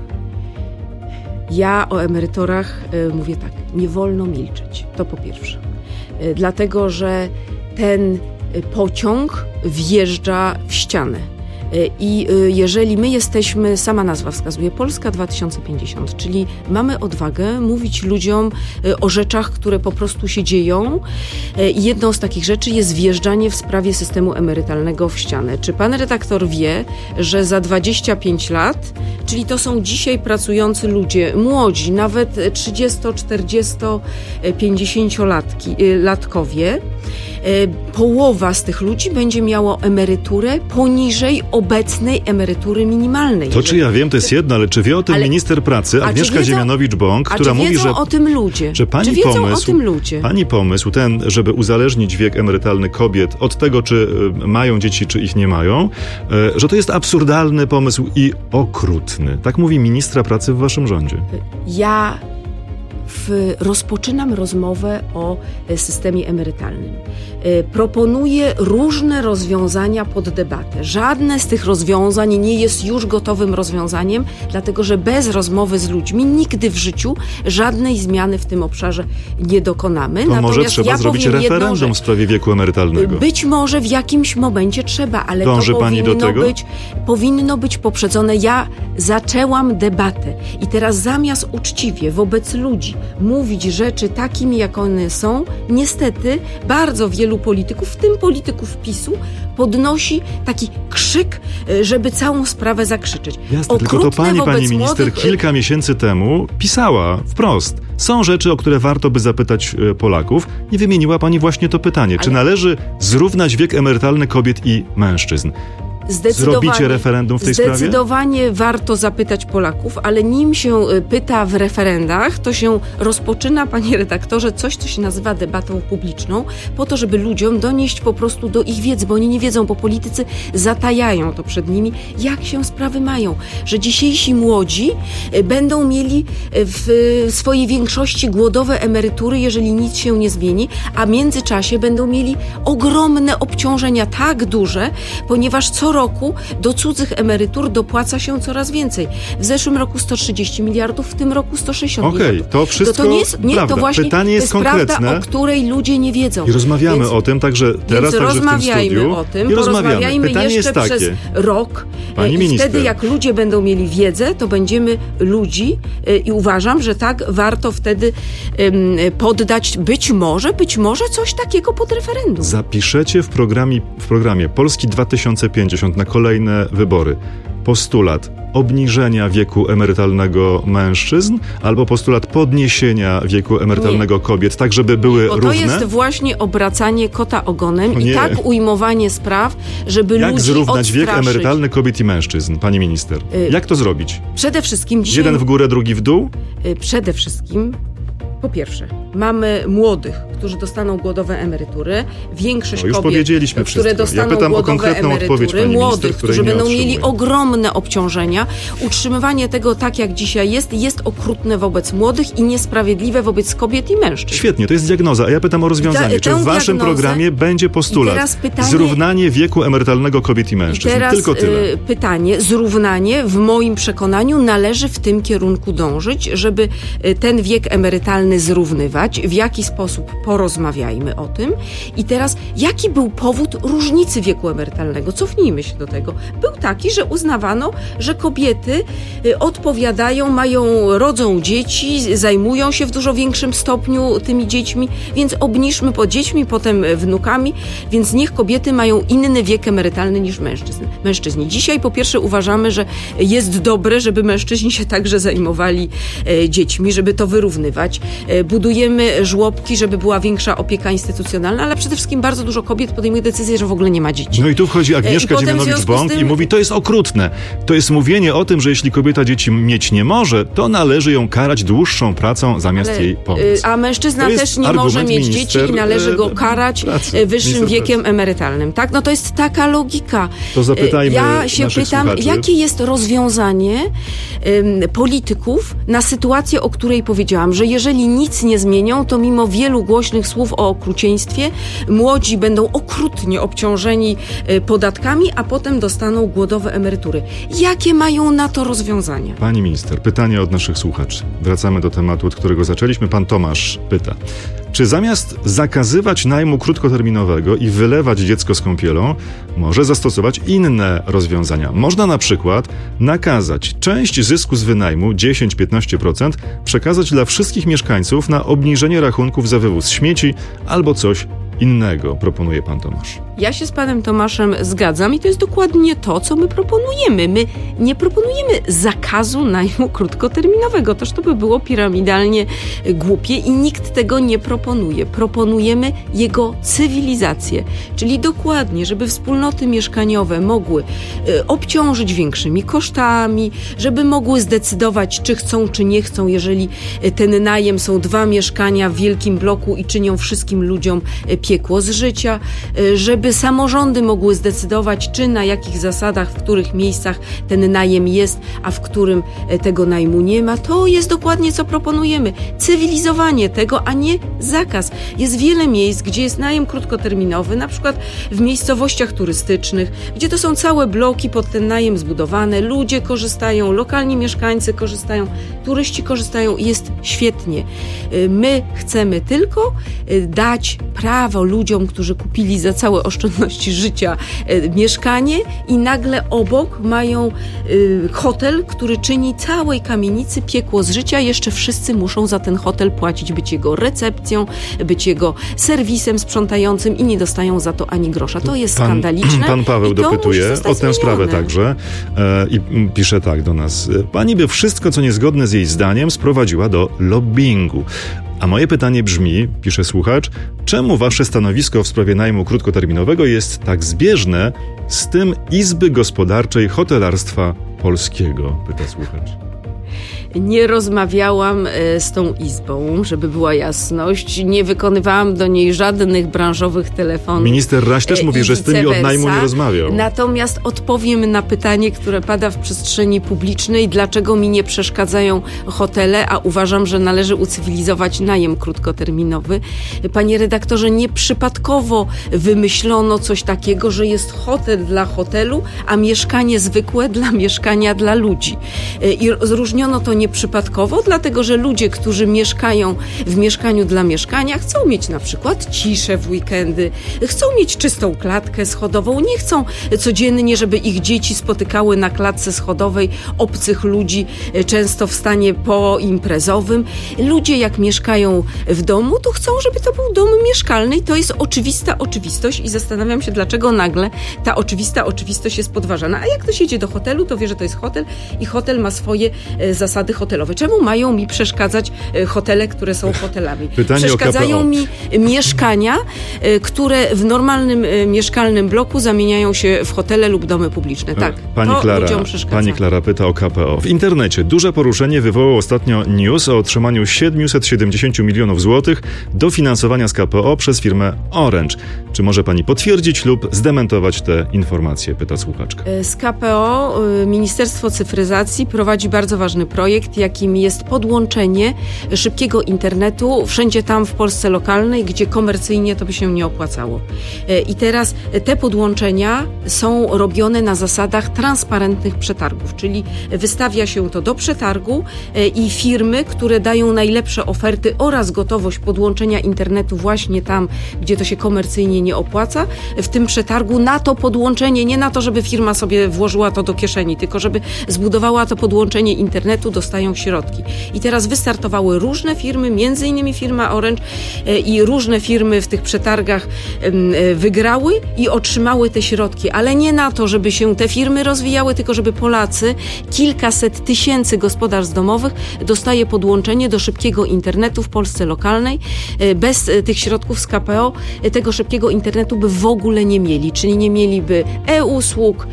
Ja o emeryturach mówię tak, nie wolno milczeć. To po pierwsze. Dlatego, że ten pociąg wjeżdża w ścianę. I jeżeli my jesteśmy, sama nazwa wskazuje, Polska 2050, czyli mamy odwagę mówić ludziom o rzeczach, które po prostu się dzieją. I jedną z takich rzeczy jest wjeżdżanie w sprawie systemu emerytalnego w ścianę. Czy pan redaktor wie, że za 25 lat, czyli to są dzisiaj pracujący ludzie, młodzi, nawet 30, 40, 50-latkowie, połowa z tych ludzi będzie miała emeryturę poniżej obecnej emerytury minimalnej. To czy ja wiem, to jest jedno, ale czy wie o tym minister pracy Agnieszka Ziemianowicz-Bąk, która mówi, że... o tym ludzie? Że pani pomysł ten, żeby uzależnić wiek emerytalny kobiet od tego, czy mają dzieci, czy ich nie mają, że to jest absurdalny pomysł i okrutny. Tak mówi ministra pracy w waszym rządzie. Rozpoczynam rozmowę o systemie emerytalnym. Proponuję różne rozwiązania pod debatę. Żadne z tych rozwiązań nie jest już gotowym rozwiązaniem, dlatego że bez rozmowy z ludźmi nigdy w życiu żadnej zmiany w tym obszarze nie dokonamy. To może trzeba zrobić referendum w sprawie wieku emerytalnego. Być może w jakimś momencie trzeba, ale Dąży to powinno być poprzedzone. Ja zaczęłam debatę i teraz zamiast uczciwie wobec ludzi mówić rzeczy takimi, jak one są, niestety bardzo wielu polityków, w tym polityków PiS-u, podnosi taki krzyk, żeby całą sprawę zakrzyczeć. Jasne, tylko to pani minister kilka miesięcy temu pisała wprost. Są rzeczy, o które warto by zapytać Polaków. I wymieniła pani właśnie to pytanie. Czy należy zrównać wiek emerytalny kobiet i mężczyzn? Zrobicie referendum w tej sprawie? Zdecydowanie warto zapytać Polaków, ale nim się pyta w referendach, to się rozpoczyna, panie redaktorze, coś, co się nazywa debatą publiczną, po to, żeby ludziom donieść po prostu do ich wiedzy, bo oni nie wiedzą, bo politycy zatajają to przed nimi, jak się sprawy mają. Że dzisiejsi młodzi będą mieli w swojej większości głodowe emerytury, jeżeli nic się nie zmieni, a w międzyczasie będą mieli ogromne obciążenia, tak duże, ponieważ co roku do cudzych emerytur dopłaca się coraz więcej. W zeszłym roku 130 miliardów, w tym roku 160 miliardów. To wszystko to nie jest, prawda. To właśnie pytanie jest konkretne. Prawda, o której ludzie nie wiedzą. I rozmawiamy o tym także teraz, także w tym studiu. O tym, I porozmawiajmy pytanie jeszcze jest takie. przez rok. Pani I minister. wtedy jak ludzie będą mieli wiedzę, to będziemy ludzi i uważam, że tak warto wtedy poddać być może coś takiego pod referendum. Zapiszecie w programie Polski 2050 na kolejne wybory postulat obniżenia wieku emerytalnego mężczyzn albo postulat podniesienia wieku emerytalnego kobiet, tak żeby były równe? Bo to jest właśnie obracanie kota ogonem i tak ujmowanie spraw, żeby Jak ludzi zrównać odstraszyć. wiek emerytalny kobiet i mężczyzn, pani minister? Jak to zrobić? Przede wszystkim dzisiaj... Jeden w górę, drugi w dół? Przede wszystkim, po pierwsze, mamy młodych, którzy dostaną głodowe emerytury. Większość już kobiet, powiedzieliśmy które wszystko. dostaną Ja pytam o głodowe konkretną odpowiedź, pani minister, młodych, której którzy nie będą mieli otrzymuję. ogromne obciążenia. Utrzymywanie tego tak, jak dzisiaj jest okrutne wobec młodych i niesprawiedliwe wobec kobiet i mężczyzn. Świetnie, to jest diagnoza. A ja pytam o rozwiązanie. Czy w waszym programie będzie postulat zrównanie wieku emerytalnego kobiet i mężczyzn? Tylko tyle. Pytanie, zrównanie w moim przekonaniu należy w tym kierunku dążyć, żeby ten wiek emerytalny zrównywać. W jaki sposób? Porozmawiajmy o tym. I teraz, jaki był powód różnicy wieku emerytalnego? Cofnijmy się do tego. Był taki, że uznawano, że kobiety odpowiadają, rodzą dzieci, zajmują się w dużo większym stopniu tymi dziećmi, więc obniżmy po dziećmi, potem wnukami, więc niech kobiety mają inny wiek emerytalny niż mężczyźni. Dzisiaj po pierwsze uważamy, że jest dobre, żeby mężczyźni się także zajmowali dziećmi, żeby to wyrównywać. Budujemy żłobki, żeby była większa opieka instytucjonalna, ale przede wszystkim bardzo dużo kobiet podejmuje decyzję, że w ogóle nie ma dzieci. No i tu wchodzi Agnieszka Dziemianowicz-Bąk i mówi, to jest okrutne. To jest mówienie o tym, że jeśli kobieta dzieci mieć nie może, to należy ją karać dłuższą pracą zamiast jej pomóc. A mężczyzna też nie może mieć dzieci i należy go karać wyższym wiekiem emerytalnym. Tak? No to jest taka logika. To zapytajmy Ja się pytam, słuchaczy. jakie jest rozwiązanie polityków na sytuację, o której powiedziałam, że jeżeli nic nie zmienią, to mimo wielu głośnych słów o okrucieństwie, młodzi będą okrutnie obciążeni podatkami, a potem dostaną głodowe emerytury. Jakie mają na to rozwiązania? Pani minister, pytanie od naszych słuchaczy. Wracamy do tematu, od którego zaczęliśmy. Pan Tomasz pyta. Czy zamiast zakazywać najmu krótkoterminowego i wylewać dziecko z kąpielą, może zastosować inne rozwiązania? Można na przykład nakazać część zysku z wynajmu, 10-15%, przekazać dla wszystkich mieszkańców na obniżenie rachunków za wywóz śmieci albo coś innego, proponuje pan Tomasz. Ja się z panem Tomaszem zgadzam i to jest dokładnie to, co my proponujemy. My nie proponujemy zakazu najmu krótkoterminowego. Toż to by było piramidalnie głupie i nikt tego nie proponuje. Proponujemy jego cywilizację, czyli dokładnie, żeby wspólnoty mieszkaniowe mogły obciążyć większymi kosztami, żeby mogły zdecydować, czy chcą, czy nie chcą, jeżeli ten najem są 2 mieszkania w wielkim bloku i czynią wszystkim ludziom piekło z życia, żeby samorządy mogły zdecydować, czy na jakich zasadach, w których miejscach ten najem jest, a w którym tego najmu nie ma. To jest dokładnie, co proponujemy. Cywilizowanie tego, a nie zakaz. Jest wiele miejsc, gdzie jest najem krótkoterminowy, na przykład w miejscowościach turystycznych, gdzie to są całe bloki pod ten najem zbudowane. Ludzie korzystają, lokalni mieszkańcy korzystają, turyści korzystają i jest świetnie. My chcemy tylko dać prawo ludziom, którzy kupili za całe oszczędności życia mieszkanie i nagle obok mają hotel, który czyni całej kamienicy piekło z życia. Jeszcze wszyscy muszą za ten hotel płacić, być jego recepcją, być jego serwisem sprzątającym i nie dostają za to ani grosza. To jest skandaliczne. Pan Paweł dopytuje o tę sprawę także i pisze tak do nas. Pani by wszystko, co niezgodne z jej zdaniem, sprowadziła do lobbingu. A moje pytanie brzmi, pisze słuchacz, czemu wasze stanowisko w sprawie najmu krótkoterminowego jest tak zbieżne z tym Izby Gospodarczej Hotelarstwa Polskiego? Pyta słuchacz. Nie rozmawiałam z tą izbą, żeby była jasność. Nie wykonywałam do niej żadnych branżowych telefonów. Minister Raś też mówi, że z tymi od najmu nie rozmawiał. Natomiast odpowiem na pytanie, które pada w przestrzeni publicznej, dlaczego mi nie przeszkadzają hotele, a uważam, że należy ucywilizować najem krótkoterminowy. Panie redaktorze, nieprzypadkowo wymyślono coś takiego, że jest hotel dla hotelu, a mieszkanie zwykłe dla mieszkania dla ludzi. I zróżniono to nieprzypadkowo, dlatego że ludzie, którzy mieszkają w mieszkaniu dla mieszkania, chcą mieć na przykład ciszę w weekendy, chcą mieć czystą klatkę schodową, nie chcą codziennie, żeby ich dzieci spotykały na klatce schodowej obcych ludzi, często w stanie poimprezowym. Ludzie jak mieszkają w domu, to chcą, żeby to był dom mieszkalny i to jest oczywista oczywistość i zastanawiam się, dlaczego nagle ta oczywista oczywistość jest podważana. A jak ktoś jedzie do hotelu, to wie, że to jest hotel i hotel ma swoje zasady hotelowe. Czemu mają mi przeszkadzać hotele, które są hotelami? Przeszkadzają mi mieszkania, które w normalnym mieszkalnym bloku zamieniają się w hotele lub domy publiczne. Tak, ludziom przeszkadza. Pani Klara pyta o KPO. W internecie duże poruszenie wywołał ostatnio news o otrzymaniu 770 milionów złotych dofinansowania z KPO przez firmę Orange. Czy może pani potwierdzić lub zdementować te informacje? Pyta słuchaczka. Z KPO Ministerstwo Cyfryzacji prowadzi bardzo ważny projekt, jakim jest podłączenie szybkiego internetu wszędzie tam w Polsce lokalnej, gdzie komercyjnie to by się nie opłacało. I teraz te podłączenia są robione na zasadach transparentnych przetargów, czyli wystawia się to do przetargu i firmy, które dają najlepsze oferty oraz gotowość podłączenia internetu właśnie tam, gdzie to się komercyjnie nie opłaca, w tym przetargu na to podłączenie, nie na to, żeby firma sobie włożyła to do kieszeni, tylko żeby zbudowała to podłączenie internetu, dostają środki. I teraz wystartowały różne firmy, między innymi firma Orange i różne firmy w tych przetargach wygrały i otrzymały te środki, ale nie na to, żeby się te firmy rozwijały, tylko żeby Polacy, kilkaset tysięcy gospodarstw domowych dostaje podłączenie do szybkiego internetu w Polsce lokalnej. Bez tych środków z KPO tego szybkiego internetu by w ogóle nie mieli, czyli nie mieliby e-usług,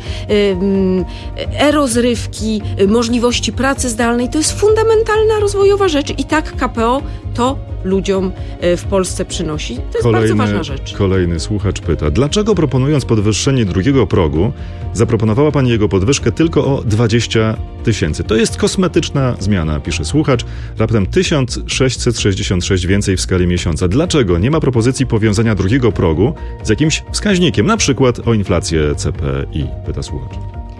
e-rozrywki, możliwości pracy zdalnej. To jest fundamentalna rozwojowa rzecz i tak KPO to ludziom w Polsce przynosi. To jest bardzo ważna rzecz. Kolejny słuchacz pyta, dlaczego proponując podwyższenie drugiego progu, zaproponowała pani jego podwyżkę tylko o 20 tysięcy? To jest kosmetyczna zmiana, pisze słuchacz. Raptem 1666 więcej w skali miesiąca. Dlaczego nie ma propozycji powiązania drugiego progu z jakimś wskaźnikiem, na przykład o inflację CPI? Pyta słuchacz.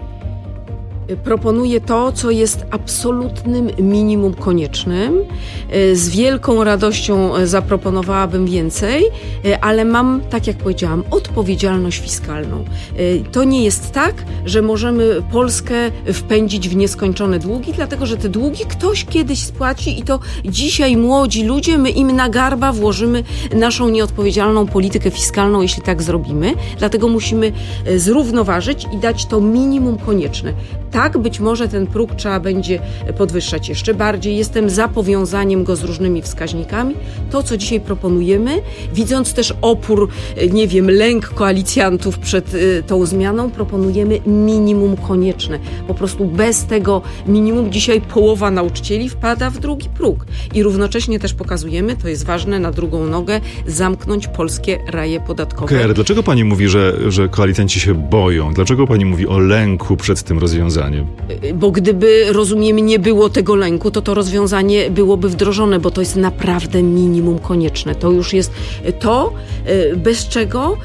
Proponuję to, co jest absolutnym minimum koniecznym. Z wielką radością zaproponowałabym więcej, ale mam, tak jak powiedziałam, odpowiedzialność fiskalną. To nie jest tak, że możemy Polskę wpędzić w nieskończone długi, dlatego że te długi ktoś kiedyś spłaci i to dzisiaj młodzi ludzie, my im na garba włożymy naszą nieodpowiedzialną politykę fiskalną, jeśli tak zrobimy. Dlatego musimy zrównoważyć i dać to minimum konieczne. Tak, być może ten próg trzeba będzie podwyższać jeszcze bardziej. Jestem za powiązaniem go z różnymi wskaźnikami. To, co dzisiaj proponujemy, widząc też opór, nie wiem, lęk koalicjantów przed tą zmianą, proponujemy minimum konieczne. Po prostu bez tego minimum dzisiaj połowa nauczycieli wpada w drugi próg. I równocześnie też pokazujemy, to jest ważne, na drugą nogę, zamknąć polskie raje podatkowe. Okej, ale dlaczego pani mówi, że koalicjanci się boją? Dlaczego pani mówi o lęku przed tym rozwiązaniem? Bo gdyby, rozumiem, nie było tego lęku, to rozwiązanie byłoby wdrożone, bo to jest naprawdę minimum konieczne. To już jest to, bez czego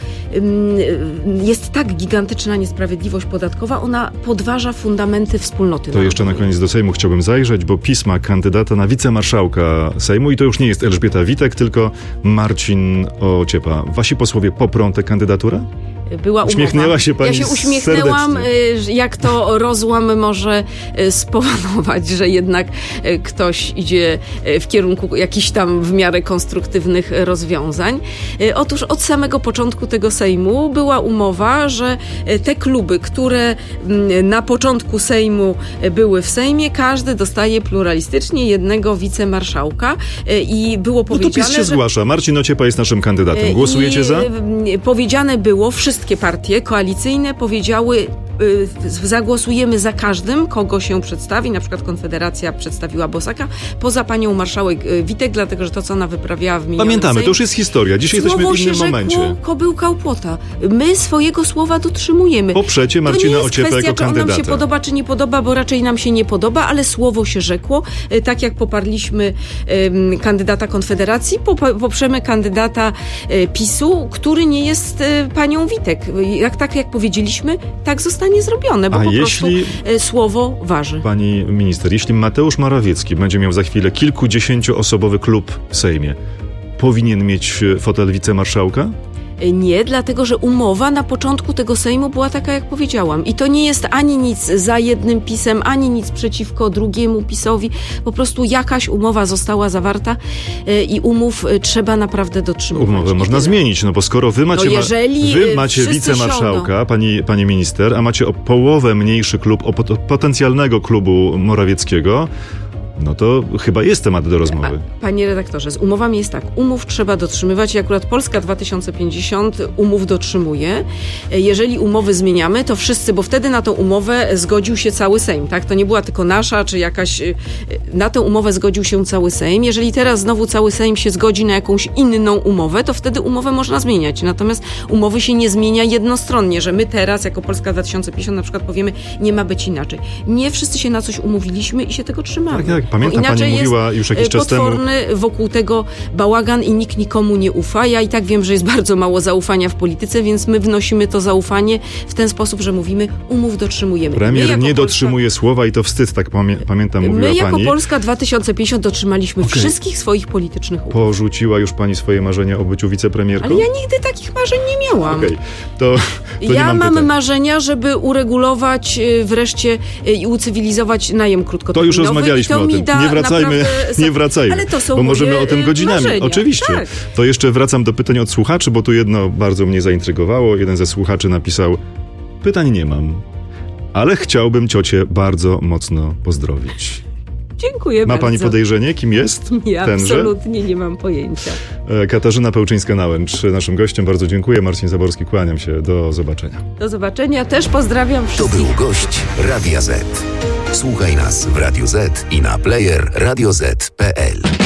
jest tak gigantyczna niesprawiedliwość podatkowa, ona podważa fundamenty wspólnoty. To jeszcze na koniec do Sejmu chciałbym zajrzeć, bo pisma kandydata na wicemarszałka Sejmu, i to już nie jest Elżbieta Witek, tylko Marcin Ociepa. Wasi posłowie poprą tę kandydaturę? Była umowa. Uśmiechnęła się pani. Ja się uśmiechnęłam, serdecznie. Jak to rozłam może spowodować, że jednak ktoś idzie w kierunku jakichś tam w miarę konstruktywnych rozwiązań. Otóż od samego początku tego Sejmu była umowa, że te kluby, które na początku Sejmu były w Sejmie, każdy dostaje pluralistycznie jednego wicemarszałka i było powiedziane, no to PiS się zgłasza. Marcin Ociepa jest naszym kandydatem. Głosujecie za? Powiedziane było, wszystkie partie koalicyjne powiedziały zagłosujemy za każdym, kogo się przedstawi, na przykład Konfederacja przedstawiła Bosaka, poza panią marszałek Witek, dlatego że to, co ona wyprawiała w minionym Pamiętamy, Sejmie, to już jest historia. Dzisiaj jesteśmy w innym momencie. Kobyłka u płota. My swojego słowa dotrzymujemy. Poprzecie Marcina Ociepę jako kandydata. Czy on nam się podoba, czy nie podoba, bo raczej nam się nie podoba, ale słowo się rzekło. Tak jak poparliśmy kandydata Konfederacji, poprzemy kandydata PiS-u, który nie jest panią Witek. Tak jak powiedzieliśmy, tak zostanie zrobione, bo prostu słowo waży. Pani minister, jeśli Mateusz Morawiecki będzie miał za chwilę kilkudziesięcioosobowy klub w Sejmie, powinien mieć fotel wicemarszałka? Nie, dlatego że umowa na początku tego Sejmu była taka, jak powiedziałam. I to nie jest ani nic za jednym PiS-em, ani nic przeciwko drugiemu PiS-owi. Po prostu jakaś umowa została zawarta i umów trzeba naprawdę dotrzymywać. Umowę można zmienić, no bo skoro wy macie, wy macie wicemarszałka, pani minister, a macie o połowę mniejszy klub, potencjalnego klubu Morawieckiego, no to chyba jest temat do rozmowy. Panie redaktorze, z umowami jest tak. Umów trzeba dotrzymywać i akurat Polska 2050 umów dotrzymuje. Jeżeli umowy zmieniamy, to wszyscy, bo wtedy na tą umowę zgodził się cały Sejm, tak? To nie była tylko nasza, czy jakaś... Na tę umowę zgodził się cały Sejm. Jeżeli teraz znowu cały Sejm się zgodzi na jakąś inną umowę, to wtedy umowę można zmieniać. Natomiast umowy się nie zmienia jednostronnie, że my teraz, jako Polska 2050 na przykład powiemy, nie ma być inaczej. Nie wszyscy się na coś umówiliśmy i się tego trzymamy. Tak. Pamiętam, pani mówiła już jakiś czas temu. Potworny wokół tego bałagan i nikt nikomu nie ufa. Ja i tak wiem, że jest bardzo mało zaufania w polityce, więc my wnosimy to zaufanie w ten sposób, że mówimy, umów dotrzymujemy. Premier nie dotrzymuje słowa i to wstyd, tak pamiętam, mówiła pani. My jako Polska 2050 dotrzymaliśmy wszystkich swoich politycznych umów. Porzuciła już pani swoje marzenia o byciu wicepremierką? Ale ja nigdy takich marzeń nie miałam. To ja mam marzenia, żeby uregulować wreszcie i ucywilizować najem krótkoterminowy. To już rozmawialiśmy o tym. Nie wracajmy, ale to są bo możemy o tym godzinami. Marzenia. Oczywiście. Tak. To jeszcze wracam do pytań od słuchaczy, bo tu jedno bardzo mnie zaintrygowało. Jeden ze słuchaczy napisał: pytań nie mam, ale chciałbym ciocię bardzo mocno pozdrowić. Dziękuję bardzo. Ma pani podejrzenie, kim jest Ja tenże? Absolutnie nie mam pojęcia. Katarzyna Pełczyńska-Nałęcz, naszym gościem. Bardzo dziękuję. Marcin Zaborski, kłaniam się. Do zobaczenia. Do zobaczenia. Też pozdrawiam wszystkich. To był gość Radia Z. Słuchaj nas w Radio Z i na player radioz.pl.